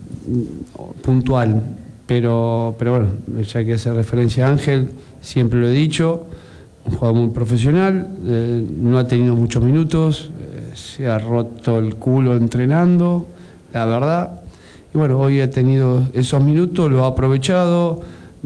S20: puntual, pero bueno, ya que hace referencia a Ángel, siempre lo he dicho, un jugador muy profesional, no ha tenido muchos minutos, se ha roto el culo entrenando, la verdad. Y bueno, hoy ha tenido esos minutos, lo ha aprovechado.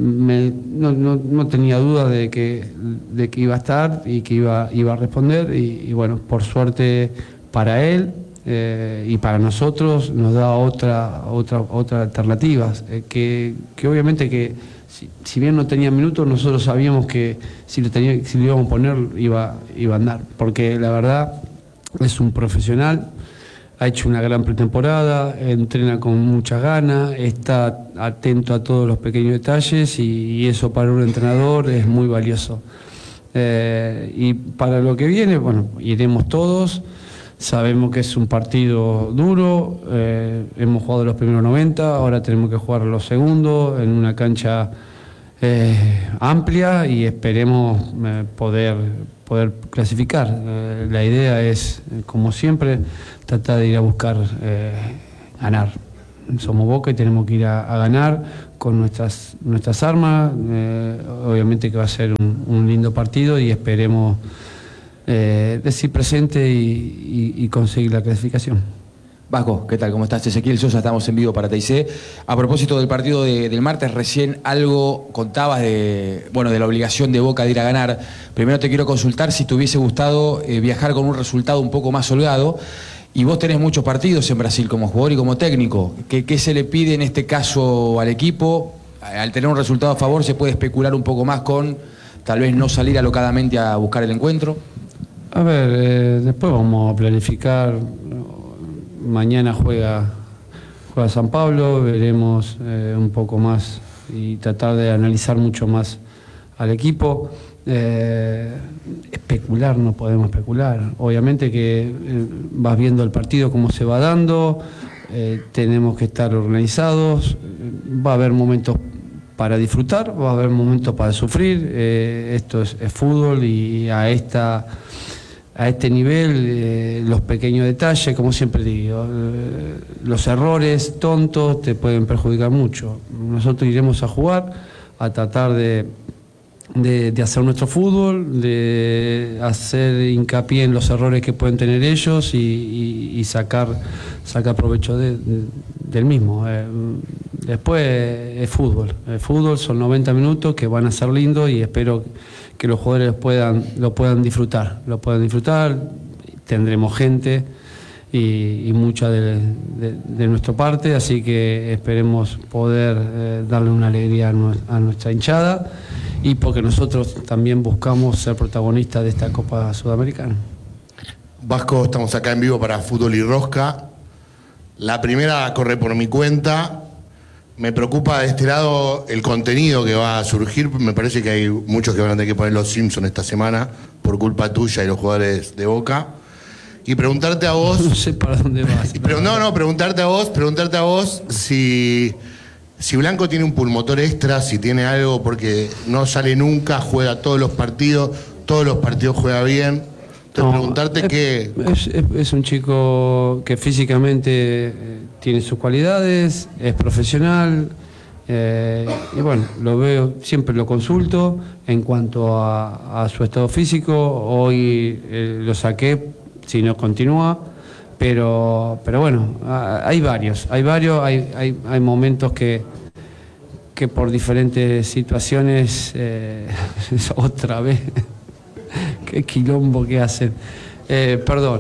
S20: No tenía duda de que iba a estar y que iba a responder. Y bueno, por suerte para él y para nosotros nos da otra alternativa. Que obviamente que si bien no tenía minutos, nosotros sabíamos que si lo íbamos a poner iba a andar. Porque la verdad es un profesional. Ha hecho una gran pretemporada, entrena con muchas ganas, está atento a todos los pequeños detalles, y eso para un entrenador es muy valioso. Y para lo que viene, bueno, iremos todos, sabemos que es un partido duro, hemos jugado los primeros 90, ahora tenemos que jugar los segundos en una cancha amplia y esperemos poder clasificar. La idea es, como siempre, tratar de ir a buscar ganar. Somos Boca y tenemos que ir a ganar con nuestras armas. Obviamente que va a ser un lindo partido y esperemos decir presente y conseguir la clasificación.
S5: Vasco, ¿qué tal? ¿Cómo estás? Ezequiel Sosa, estamos en vivo para TIC. A propósito del partido del martes, recién algo contabas de la obligación de Boca de ir a ganar. Primero te quiero consultar si te hubiese gustado viajar con un resultado un poco más holgado. Y vos tenés muchos partidos en Brasil como jugador y como técnico. ¿Qué se le pide en este caso al equipo? Al tener un resultado a favor, ¿se puede especular un poco más con tal vez no salir alocadamente a buscar el encuentro?
S20: A ver, después vamos a planificar. Mañana juega San Pablo, veremos un poco más y tratar de analizar mucho más al equipo. Especular, no podemos especular. Obviamente que vas viendo el partido cómo se va dando, tenemos que estar organizados, va a haber momentos para disfrutar, va a haber momentos para sufrir. Esto es fútbol y a este nivel, los pequeños detalles, como siempre digo, los errores tontos te pueden perjudicar mucho. Nosotros iremos a jugar, a tratar de hacer nuestro fútbol, de hacer hincapié en los errores que pueden tener ellos y sacar provecho del mismo. Después es fútbol. El fútbol son 90 minutos que van a ser lindos y espero que los jugadores lo puedan disfrutar. Tendremos gente y mucha de nuestra parte, así que esperemos poder darle una alegría a nuestra hinchada y porque nosotros también buscamos ser protagonistas de esta Copa Sudamericana.
S7: Vasco, estamos acá en vivo para Fútbol y Rosca. La primera corre por mi cuenta. Me preocupa de este lado el contenido que va a surgir. Me parece que hay muchos que van a tener que poner los Simpsons esta semana por culpa tuya y los jugadores de Boca. Y preguntarte a vos...
S20: No sé para dónde vas.
S7: Preguntarte a vos si Blanco tiene un pulmotor extra, si tiene algo, porque no sale nunca, juega todos los partidos juega bien. Entonces preguntarte qué...
S20: Es un chico que físicamente tiene sus cualidades, es profesional, y bueno, lo veo, siempre lo consulto en cuanto a su estado físico. Hoy lo saqué, si no continúa, pero bueno, hay varios, hay momentos que por diferentes situaciones, otra vez, qué quilombo que hacen, perdón.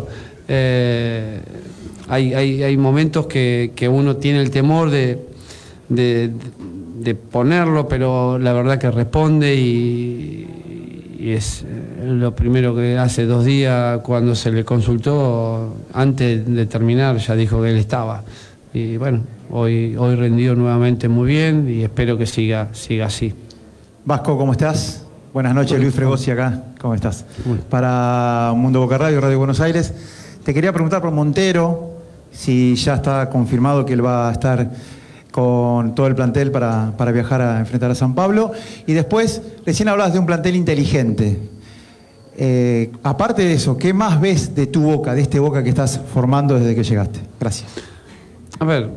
S20: Hay momentos que uno tiene el temor de ponerlo, de la verdad que responde y es lo primero que hace 2 días cuando se le consultó, antes de terminar ya dijo que él estaba. Y bueno, hoy rendió nuevamente muy bien y espero que siga así.
S11: Vasco, ¿cómo estás? Buenas noches, Luis Fregosi acá. ¿Cómo estás? Para Mundo Boca Radio, Radio Buenos Aires. Te quería preguntar por Montero, si ya está confirmado que él va a estar con todo el plantel para viajar a enfrentar a San Pablo. Y después, recién hablabas de un plantel inteligente. Aparte de eso, ¿qué más ves de tu Boca, de este Boca que estás formando desde que llegaste? Gracias.
S20: A ver,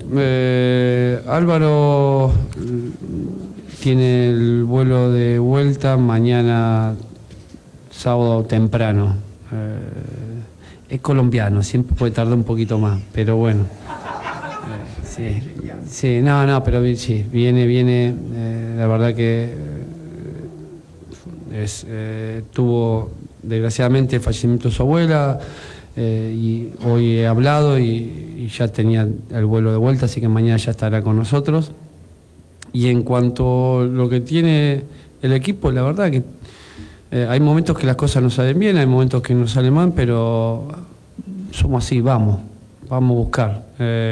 S20: Álvaro tiene el vuelo de vuelta mañana, sábado temprano. Es colombiano, siempre puede tardar un poquito más, pero bueno. Sí, no, pero sí, viene, la verdad que tuvo desgraciadamente el fallecimiento de su abuela, y hoy he hablado y ya tenía el vuelo de vuelta, así que mañana ya estará con nosotros. Y en cuanto a lo que tiene el equipo, la verdad que hay momentos que las cosas no salen bien, hay momentos que no salen mal, pero somos así, vamos a buscar.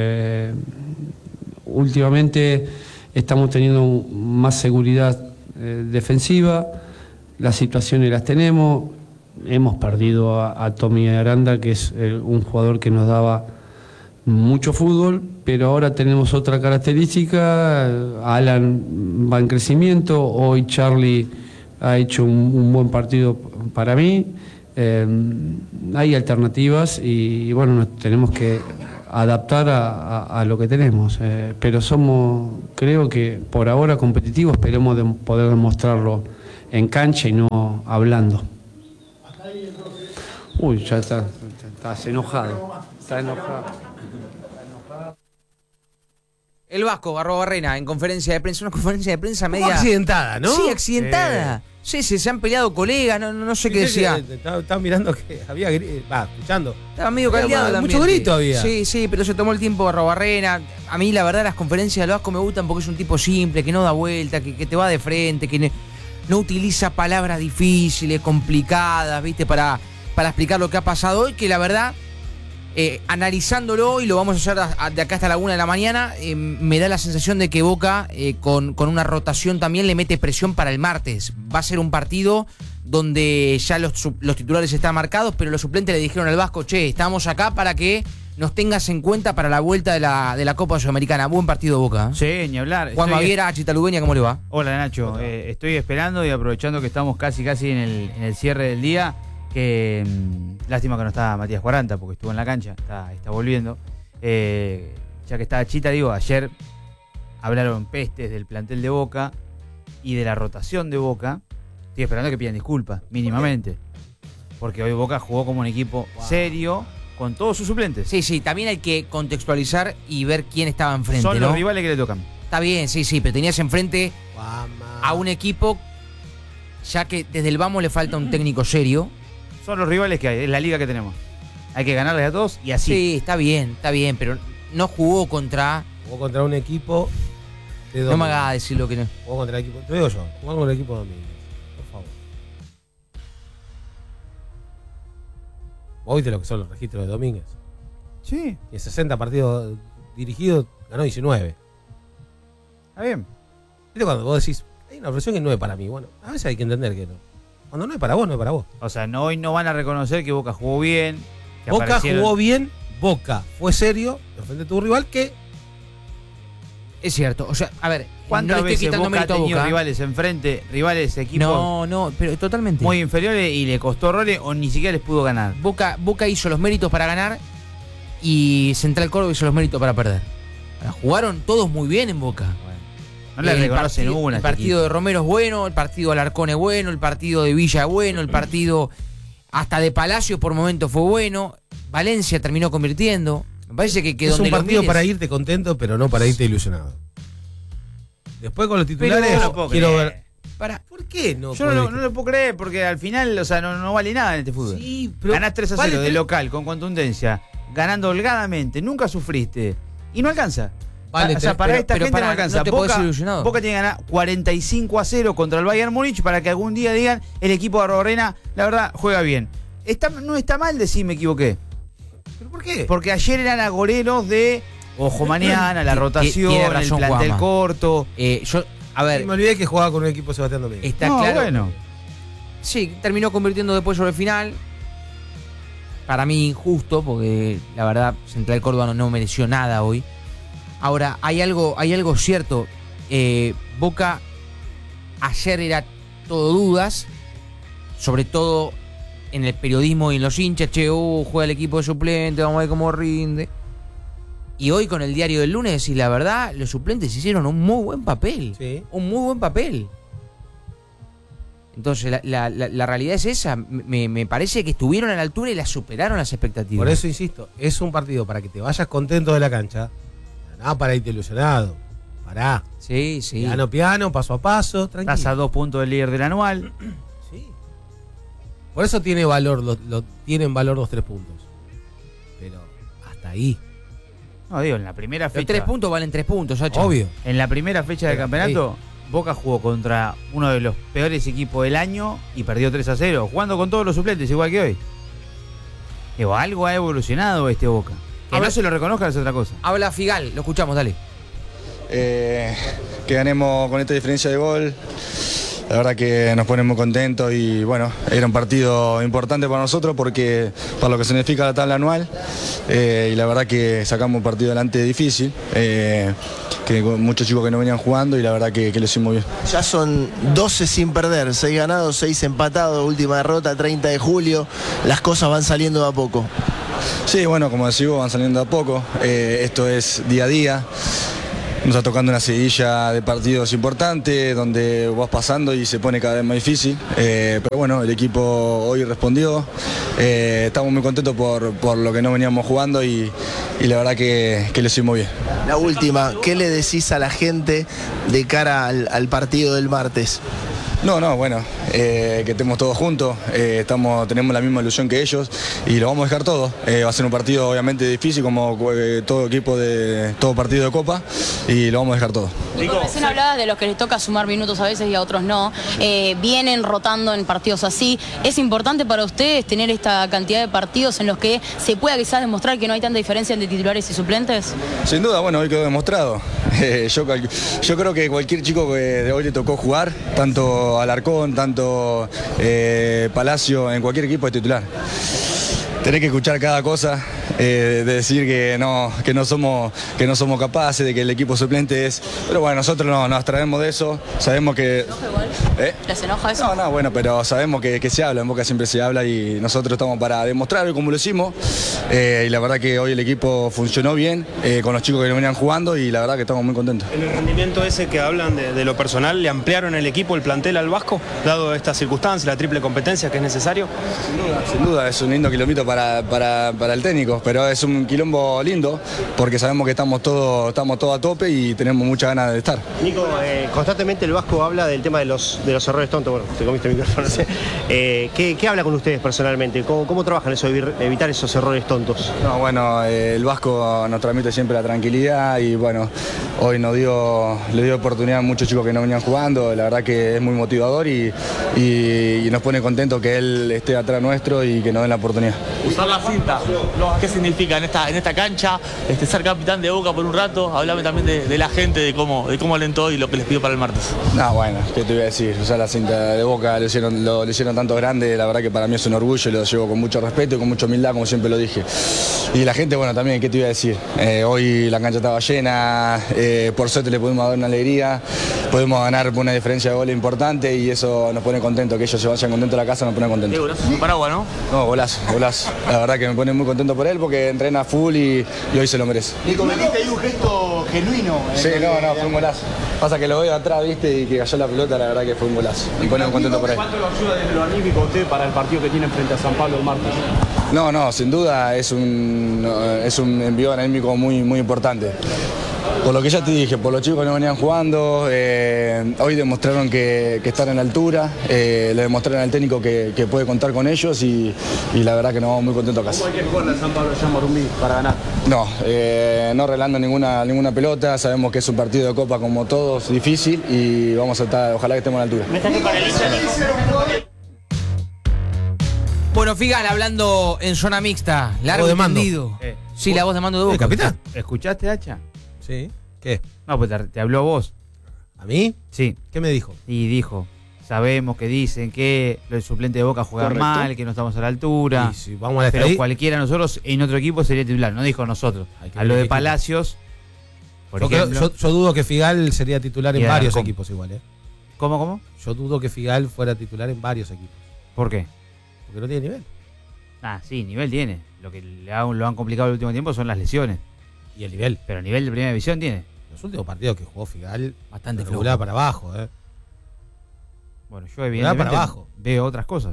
S20: Últimamente estamos teniendo más seguridad defensiva, las situaciones las tenemos, hemos perdido a Tommy Aranda, que es un jugador que nos daba mucho fútbol, pero ahora tenemos otra característica. Alan va en crecimiento, hoy Charlie ha hecho un buen partido para mí. Hay alternativas y bueno, nos tenemos que adaptar a lo que tenemos, pero somos, creo que por ahora competitivos, esperemos poder demostrarlo en cancha y no hablando. Uy, ya estás enojado. Está enojado.
S17: El Vasco, @Barrena, en conferencia de prensa, una conferencia de prensa media...
S10: accidentada, ¿no?
S17: Sí, accidentada. Sí, se han peleado colegas, no sé qué decía.
S10: Estaba mirando que había escuchando.
S17: Estaba medio caldeado también.
S10: Mucho grito había.
S17: Sí, pero se tomó el tiempo @Barrena. A mí, la verdad, las conferencias del Vasco me gustan porque es un tipo simple, que no da vuelta, que te va de frente, que no utiliza palabras difíciles, complicadas, ¿viste? Para explicar lo que ha pasado hoy, que la verdad... analizándolo, y lo vamos a hacer de acá hasta la 1 de la mañana, me da la sensación de que Boca, con una rotación también, le mete presión para el martes. Va a ser un partido donde ya los titulares están marcados, pero los suplentes le dijeron al Vasco: che, estamos acá para que nos tengas en cuenta para la vuelta de la Copa Sudamericana. Buen partido, Boca.
S12: Sí, ni hablar.
S17: Juan Baviera, Chita Lubeña, ¿cómo le va?
S12: Hola, Nacho. Estoy esperando y aprovechando que estamos casi en el cierre del día. Que lástima que no está Matías 40 porque estuvo en la cancha, está volviendo. Ya que estaba Chita, digo, ayer hablaron pestes del plantel de Boca y de la rotación de Boca. Estoy esperando que pidan disculpas, mínimamente. Porque hoy Boca jugó como un equipo serio con todos sus suplentes.
S17: Sí, también hay que contextualizar y ver quién estaba enfrente.
S12: Son los rivales que le tocan.
S17: Está bien, sí, pero tenías enfrente a un equipo ya que desde el vamos le falta un técnico serio.
S12: Son los rivales que hay, es la liga que tenemos. Hay que ganarles a todos y así.
S17: Sí, está bien, pero no jugó contra...
S10: Jugó contra un equipo de
S17: Domínguez. No me hagas decir lo que no.
S10: Jugó contra el equipo... Te digo yo, jugó contra el equipo de Domínguez. Por favor. ¿Vos viste lo que son los registros de Domínguez?
S12: Sí.
S10: Y en 60 partidos dirigidos ganó 19.
S12: Está bien.
S10: ¿Viste cuando vos decís, hay una presión que no es para mí? Bueno, a veces hay que entender que no. Cuando no es para vos, no es para vos.
S12: O sea, hoy no van a reconocer que Boca jugó bien. Que
S10: Boca jugó bien, Boca fue serio, frente a tu rival, que...
S17: Es cierto, o sea, a ver,
S12: ¿cuántas
S17: no le estoy
S12: veces
S17: quitando
S12: Boca ha tenido
S17: Boca?
S12: Rivales enfrente, rivales, equipos...
S17: No, pero totalmente.
S12: Muy inferiores y le costó roles o ni siquiera les pudo ganar.
S17: Boca hizo los méritos para ganar y Central Córdoba hizo los méritos para perder. Jugaron todos muy bien en Boca.
S12: No le reconocen una.
S17: El partido de Romero es bueno, el partido de Alarcón es bueno, el partido de Villa es bueno, el partido hasta de Palacios por momentos fue bueno. Valencia terminó convirtiendo. Me parece que
S10: es
S17: donde
S10: un partido
S17: mires...
S10: para irte contento, pero no para irte ilusionado. Después con los titulares quiero ver... ¿Por qué no?
S12: Yo no lo puedo creer, porque al final, o sea, no vale nada en este fútbol.
S10: Sí, pero
S12: ganás 3-0 de local, con contundencia, ganando holgadamente, nunca sufriste. Y no alcanza.
S17: Vale,
S12: o sea, para esta gente no alcanza.
S17: No te podés ilusionado.
S12: Boca tiene que ganar 45-0 contra el Bayern Múnich para que algún día digan el equipo de Barrena, la verdad, juega bien. No está mal decir me equivoqué.
S10: ¿Pero por qué?
S12: Porque ayer eran agoreros de ojo mañana, la rotación, el plantel corto.
S17: A ver,
S10: me olvidé que jugaba con un equipo Sebastián Domínguez.
S17: Está claro.
S12: Bueno.
S17: Sí, terminó convirtiendo después sobre el final. Para mí injusto, porque la verdad Central Córdoba no mereció nada hoy. Ahora, hay algo cierto. Boca ayer era todo dudas, sobre todo en el periodismo y en los hinchas. Juega el equipo de suplente, vamos a ver cómo rinde. Y hoy con el diario del lunes, y la verdad, los suplentes hicieron un muy buen papel.
S10: Sí.
S17: Un muy buen papel. Entonces, la realidad es esa. Me parece que estuvieron a la altura y la superaron las expectativas.
S10: Por eso insisto, es un partido para que te vayas contento de la cancha. Nada para irte ilusionado. Pará.
S17: Sí.
S10: Piano, paso a paso, tranquilo.
S12: Estás a 2 puntos del líder del anual.
S10: Sí. Por eso tiene valor, tienen valor los 3 puntos. Pero hasta ahí.
S12: No, digo, en la primera fecha.
S17: Los 3 puntos valen 3 puntos, Sacha.
S10: Obvio.
S12: En la primera fecha del campeonato, Boca jugó contra uno de los peores equipos del año y perdió 3-0, jugando con todos los suplentes, igual que hoy. Digo, algo ha evolucionado este Boca. Que no se lo reconozcan es otra cosa.
S17: Habla Figal, lo escuchamos, dale.
S13: Que ganemos con esta diferencia de gol.
S9: La verdad que nos pone muy contentos y bueno, era un partido importante para nosotros porque para lo que significa la tabla anual y la verdad que sacamos un partido adelante difícil, que con muchos chicos que no venían jugando y la verdad que lo hicimos bien.
S13: Ya son 12 sin perder, 6 ganados, 6 empatados, última derrota 30 de julio, las cosas van saliendo de a poco.
S9: Sí, bueno, como decís vos, van saliendo de a poco, esto es día a día. Nos está tocando una seguidilla de partidos importantes donde vas pasando y se pone cada vez más difícil, pero bueno, el equipo hoy respondió, estamos muy contentos por lo que no veníamos jugando y la verdad que lo hicimos bien.
S13: La última, ¿qué le decís a la gente de cara al partido del martes?
S9: No, bueno, que estemos todos juntos, tenemos la misma ilusión que ellos y lo vamos a dejar todo. Va a ser un partido obviamente difícil como todo partido de Copa y lo vamos a dejar todo.
S14: Recién hablabas de los que les toca sumar minutos a veces y a otros no. Vienen rotando en partidos así. ¿Es importante para ustedes tener esta cantidad de partidos en los que se pueda quizás demostrar que no hay tanta diferencia entre titulares y suplentes?
S9: Sin duda, bueno, hoy quedó demostrado. Yo creo que cualquier chico que de hoy le tocó jugar, tanto Alarcón, tanto Palacio, en cualquier equipo es titular. Tenés que escuchar cada cosa, de decir que no somos capaces, de que el equipo suplente es... Pero bueno, nosotros nos abstraemos de eso, sabemos que...
S14: ¿Les enoja eso?
S9: No, bueno, pero sabemos que se habla, en Boca siempre se habla y nosotros estamos para demostrar como lo hicimos. Y la verdad que hoy el equipo funcionó bien, con los chicos que venían jugando y la verdad que estamos muy contentos.
S24: En el rendimiento ese que hablan de lo personal, ¿le ampliaron el equipo, el plantel al Vasco, dado estas circunstancias, la triple competencia que es necesario?
S9: Sin duda, es un lindo kilómetro para el técnico, pero es un quilombo lindo porque sabemos que estamos todos a tope y tenemos muchas ganas de estar.
S25: Nico, constantemente el Vasco habla del tema de los errores tontos. Bueno, te comiste el micrófono, no sé. ¿Qué habla con ustedes personalmente? ¿Cómo trabajan eso de evitar esos errores tontos?
S9: No, bueno, el Vasco nos transmite siempre la tranquilidad y bueno, hoy le dio oportunidad a muchos chicos que no venían jugando, la verdad que es muy motivador y nos pone contentos que él esté atrás nuestro y que nos den la oportunidad.
S26: Usar la cinta, ¿qué significa en esta cancha? Ser capitán de Boca por un rato, hablame también de la gente, de cómo alentó y lo que les pido para el martes.
S9: No, bueno, ¿qué te voy a decir? Usar la cinta de Boca, lo hicieron tanto grande, la verdad que para mí es un orgullo, lo llevo con mucho respeto y con mucha humildad, como siempre lo dije. Y la gente, bueno, también, ¿qué te iba a decir? Hoy la cancha estaba llena, por suerte le pudimos dar una alegría, podemos ganar por una diferencia de goles importante y eso nos pone contentos, que ellos se vayan contentos a la casa nos pone contentos.
S26: Un paraguas, ¿no?
S9: No, golazo. La verdad que me pone muy contento por él porque entrena full y hoy se lo merece.
S25: Nico, metiste ahí un gesto genuino.
S9: Sí, fue un golazo. Pasa que lo veo atrás, viste, y que cayó la pelota, la verdad que fue un golazo. Me pone muy contento por él.
S25: ¿Cuánto lo ayuda desde lo anímico a usted para el partido que tiene frente a San Pablo el martes?
S9: No, sin duda es un envío anímico muy importante. Por lo que ya te dije, por los chicos que no venían jugando, hoy demostraron que están en la altura, le demostraron al técnico que puede contar con ellos y la verdad que nos vamos muy contentos a casa.
S25: ¿Cómo hay que jugarle a San Pablo ya Morumbí para ganar?
S9: No arreglando ninguna pelota, sabemos que es un partido de Copa como todos, difícil y vamos a estar, ojalá que estemos a la altura.
S17: Bueno, Figal hablando en zona mixta, largo y tendido. Sí, la voz de mando de Boca.
S10: ¿Capitán?
S12: ¿Escuchaste, Hacha?
S10: Sí. ¿Qué?
S12: No, pues te habló a vos.
S10: ¿A mí?
S12: Sí.
S10: ¿Qué me dijo?
S12: Y dijo, sabemos que dicen que el suplente de Boca juega mal, que no estamos a la altura.
S10: Sí, vamos a
S12: pero cualquiera de nosotros en otro equipo sería titular. No dijo nosotros. A lo de Palacios, por ejemplo.
S10: Yo dudo que Figal sería titular en varios equipos igual, ¿eh?
S12: ¿Cómo?
S10: Yo dudo que Figal fuera titular en varios equipos.
S12: ¿Por qué?
S10: Porque no tiene nivel.
S12: Sí, nivel tiene. Lo que lo han complicado el último tiempo son las lesiones.
S10: Y el nivel.
S12: Pero nivel de primera división tiene.
S10: Los últimos partidos que jugó Figal,
S17: bastante
S10: regular para abajo,
S12: Bueno, yo evidentemente
S10: para abajo.
S12: Veo otras cosas.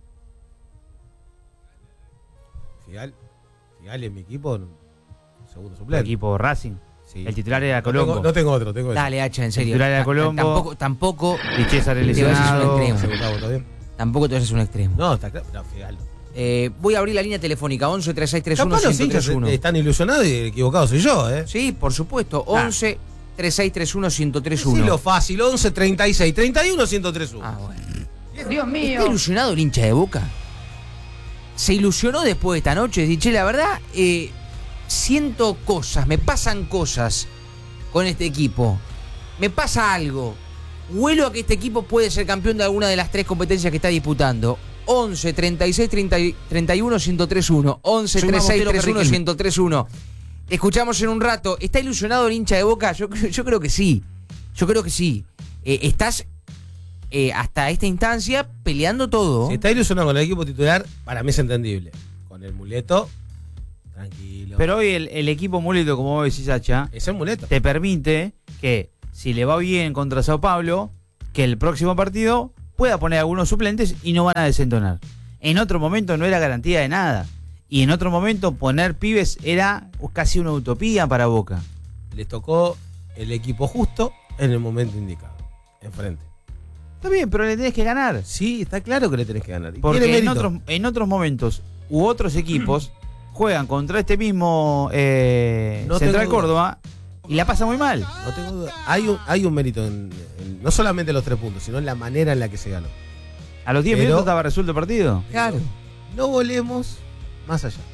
S10: Figal en mi equipo, segundo suplente.
S12: El equipo Racing.
S10: Sí.
S12: El titular era Colombo.
S10: No tengo otro, tengo
S17: Dale, Hacha, en serio.
S12: El titular era Colombo.
S17: Tampoco.
S12: Y César el lesionado.
S17: Tampoco te haces un extremo.
S10: No, está claro. No, Figal no.
S17: Voy a abrir la línea telefónica 11 3631
S10: Capaz los
S17: 1031.
S10: Están ilusionados y equivocados soy yo,
S17: Sí, por supuesto. 11 3631 1031.
S10: Sí, lo fácil, 11 36 31 1031.
S17: Bueno.
S14: Dios mío.
S17: ¿Está ilusionado el hincha de Boca? ¿Se ilusionó después de esta noche? Dice, la verdad, siento cosas, me pasan cosas con este equipo. Me pasa algo. huelo a que este equipo puede ser campeón de alguna de las 3 competencias que está disputando. 11, 36, 31, 103-1. 11, 36, 31, 103-1. Escuchamos en un rato. ¿Está ilusionado el hincha de Boca? Yo creo que sí. Yo creo que sí. Estás hasta esta instancia peleando todo.
S10: Si está ilusionado con el equipo titular, para mí es entendible. Con el muleto, tranquilo.
S12: Pero hoy el equipo muleto, como vos decís, Sacha,
S10: es el muleto.
S12: Te permite que, si le va bien contra Sao Paulo, que el próximo partido pueda poner algunos suplentes y no van a desentonar. En otro momento no era garantía de nada. Y en otro momento poner pibes era casi una utopía para Boca.
S10: Les tocó el equipo justo en el momento indicado, enfrente.
S12: Está bien, pero le tenés que ganar.
S10: Sí, está claro que le tenés que ganar.
S12: Porque en otros momentos u otros equipos juegan contra este mismo Central Córdoba y la pasa muy mal.
S10: No tengo duda. Hay un mérito en no solamente los 3 puntos, sino en la manera en la que se ganó.
S12: ¿A los 10 minutos estaba resuelto el partido?
S17: Claro.
S10: No volemos más allá.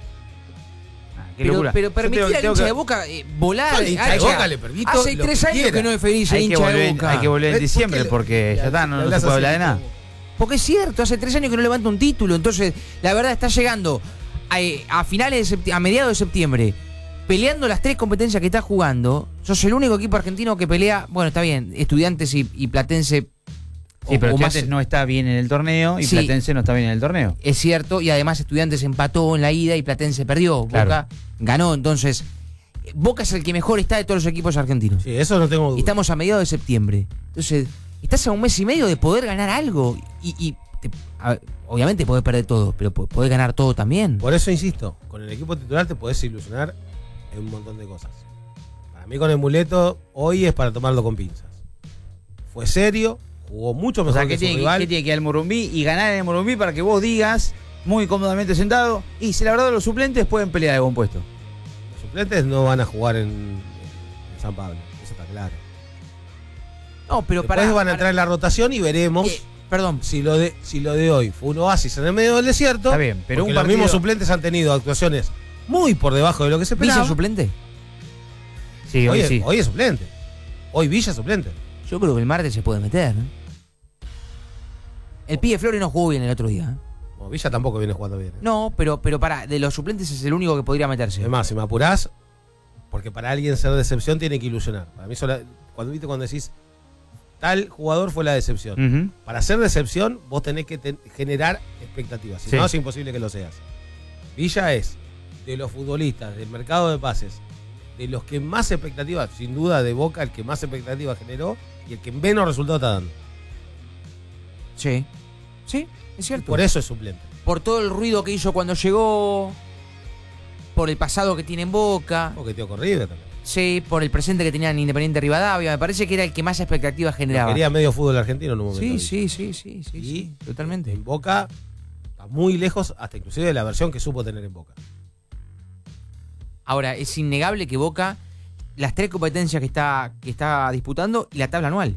S17: Pero permitir al hincha de Boca volar.
S10: Al hincha de Boca le permito.
S17: Hace 3 años que no es feliz el hincha de Boca.
S12: Hay que volver en diciembre porque ya está, no se puede hablar de nada.
S17: Porque es cierto, hace 3 años que no levanta un título. Entonces, la verdad, está llegando a finales a mediados de septiembre, peleando las 3 competencias que está jugando. Sos el único equipo argentino que pelea. Bueno, está bien, Estudiantes y Platense.
S12: Sí, pero Estudiantes no está bien en el torneo y Platense no está bien en el torneo.
S17: Es cierto, y además Estudiantes empató en la ida y Platense perdió.
S12: Claro.
S17: Boca ganó, entonces Boca es el que mejor está de todos los equipos argentinos.
S10: Sí, eso no tengo duda.
S17: Y estamos a mediados de septiembre. Entonces, estás a 1 mes y medio de poder ganar algo. Obviamente podés perder todo, pero podés ganar todo también.
S10: Por eso insisto, con el equipo titular te podés ilusionar en un montón de cosas. Para mí con el muleto, hoy es para tomarlo con pinzas. Fue serio, jugó mucho mejor que su rival.
S12: ¿Qué tiene que ir al Morumbí y ganar en el Morumbí para que vos digas, muy cómodamente sentado, y si la verdad los suplentes pueden pelear de buen puesto?
S10: Los suplentes no van a jugar en San Pablo, eso está claro.
S17: No, pero
S10: después van a entrar en la rotación y veremos si lo de hoy fue un oasis en el medio del desierto.
S12: Está bien, pero
S10: los mismos suplentes han tenido actuaciones muy por debajo de lo que se esperaba.
S17: ¿Villa suplente?
S12: Sí, hoy sí.
S10: Hoy es suplente. Hoy Villa es suplente.
S17: Yo creo que el martes se puede meter, ¿no? El pibe Flores no jugó bien el otro día.
S10: No, Villa tampoco viene jugando bien.
S17: No, pero para, de los suplentes es el único que podría meterse.
S10: Además, si me apurás, porque para alguien ser decepción tiene que ilusionar. Para mí, cuando decís tal jugador fue la decepción. Para ser decepción, vos tenés que generar expectativas. Si no, es imposible que lo seas. Villa es, de los futbolistas, del mercado de pases, de los que más expectativas, sin duda de Boca, el que más expectativas generó y el que menos resultados está dando.
S17: Sí, es cierto.
S10: Por eso es suplente.
S17: Por todo el ruido que hizo cuando llegó, por el pasado que tiene en Boca.
S10: Porque te River también.
S17: Sí, por el presente que tenía en Independiente Rivadavia. Me parece que era el que más expectativas generaba.
S10: Quería medio fútbol argentino en un momento.
S17: Sí, totalmente.
S10: En Boca está muy lejos, hasta inclusive de la versión que supo tener en Boca.
S17: Ahora, es innegable que Boca, las 3 competencias que está disputando y la tabla anual,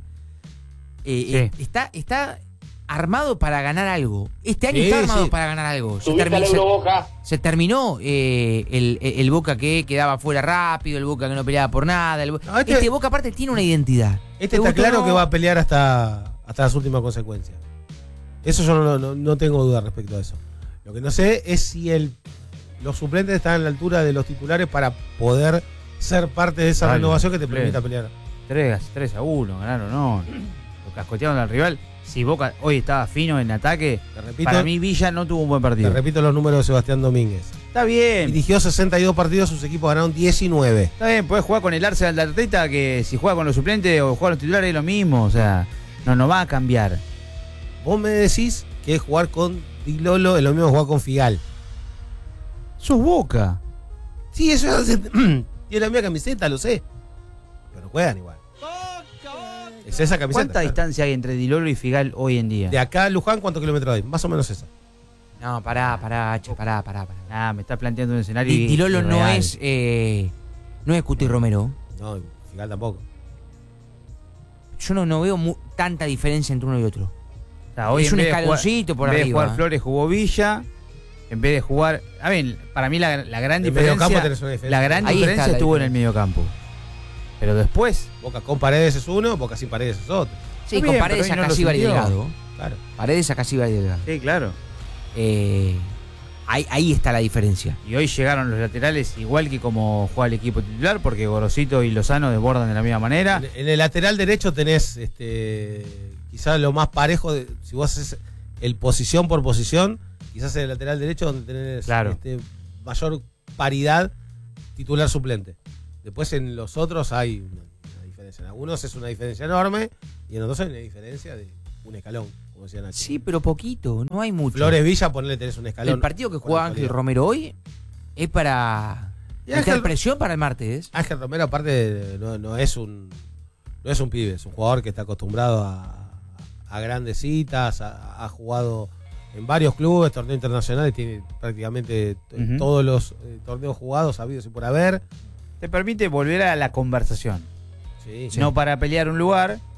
S17: está armado para ganar algo. Este año está armado para ganar algo. Se terminó el Boca que quedaba fuera rápido, el Boca que no peleaba por nada. Este Boca aparte tiene una identidad.
S10: Está claro que va a pelear hasta las últimas consecuencias. Eso yo no tengo duda respecto a eso. Lo que no sé es si los suplentes están a la altura de los titulares para poder ser parte de esa renovación que te permita pelear.
S12: 3-1, ganaron, no. Lo cascotearon al rival. Si Boca hoy estaba fino en ataque, para mí Villa no tuvo un buen partido.
S10: Te repito los números de Sebastián Domínguez.
S12: Está bien.
S10: Dirigió 62 partidos, sus equipos ganaron 19.
S12: Está bien, podés jugar con el Arsenal de Arteta, que si juega con los suplentes o juega con los titulares es lo mismo. O sea, no va a cambiar.
S10: Vos me decís que jugar con Di Lolo es lo mismo que jugar con Figal.
S12: Sos Boca.
S10: Sí, eso tiene la misma camiseta, lo sé. Pero juegan igual. Es esa camiseta.
S12: ¿Cuánta distancia hay entre Di Lolo y Figal hoy en día?
S10: De acá a Luján, ¿cuántos kilómetros hay? Más o menos esa.
S17: No, pará.
S12: Me está planteando un escenario.
S17: Di Lolo no es Cuti Romero.
S10: No, Figal tampoco.
S17: Yo no veo tanta diferencia entre uno y otro.
S12: O sea, hoy
S17: es un escaloncito por arriba.
S12: En vez de jugar Flores jugó Villa. En vez de jugar. A ver, para mí la gran diferencia. La gran diferencia estuvo en el mediocampo. Pero después.
S10: Boca con Paredes es uno, Boca sin Paredes es otro.
S17: Sí,
S12: Está
S17: con
S12: bien,
S17: Paredes,
S12: pero hoy no lo
S17: Acasíbar y
S12: sintió.
S17: Delgado.
S12: Claro.
S17: Paredes, Acasíbar y Delgado.
S12: Sí, claro.
S17: Ahí está la diferencia.
S12: Y hoy llegaron los laterales igual que como juega el equipo titular, porque Gorosito y Lozano desbordan de la misma manera.
S10: En el lateral derecho tenés quizás lo más parejo, si vos haces el posición por posición, quizás en el lateral derecho donde tenés mayor paridad titular-suplente. Después en los otros hay una diferencia. En algunos es una diferencia enorme y en otros hay una diferencia de un escalón, como decían aquí.
S17: Sí, pero poquito, no hay mucho.
S10: Flores Villa, ponele, tenés un escalón.
S17: El partido que juega Ángel Romero hoy es para meter presión para el martes.
S10: Ángel Romero, aparte, no es un pibe, es un jugador que está acostumbrado a grandes citas, ha jugado en varios clubes, torneos internacionales, tiene prácticamente todos los torneos jugados, habidos y por haber.
S12: Te permite volver a la conversación.
S10: Sí.
S12: No para pelear un lugar,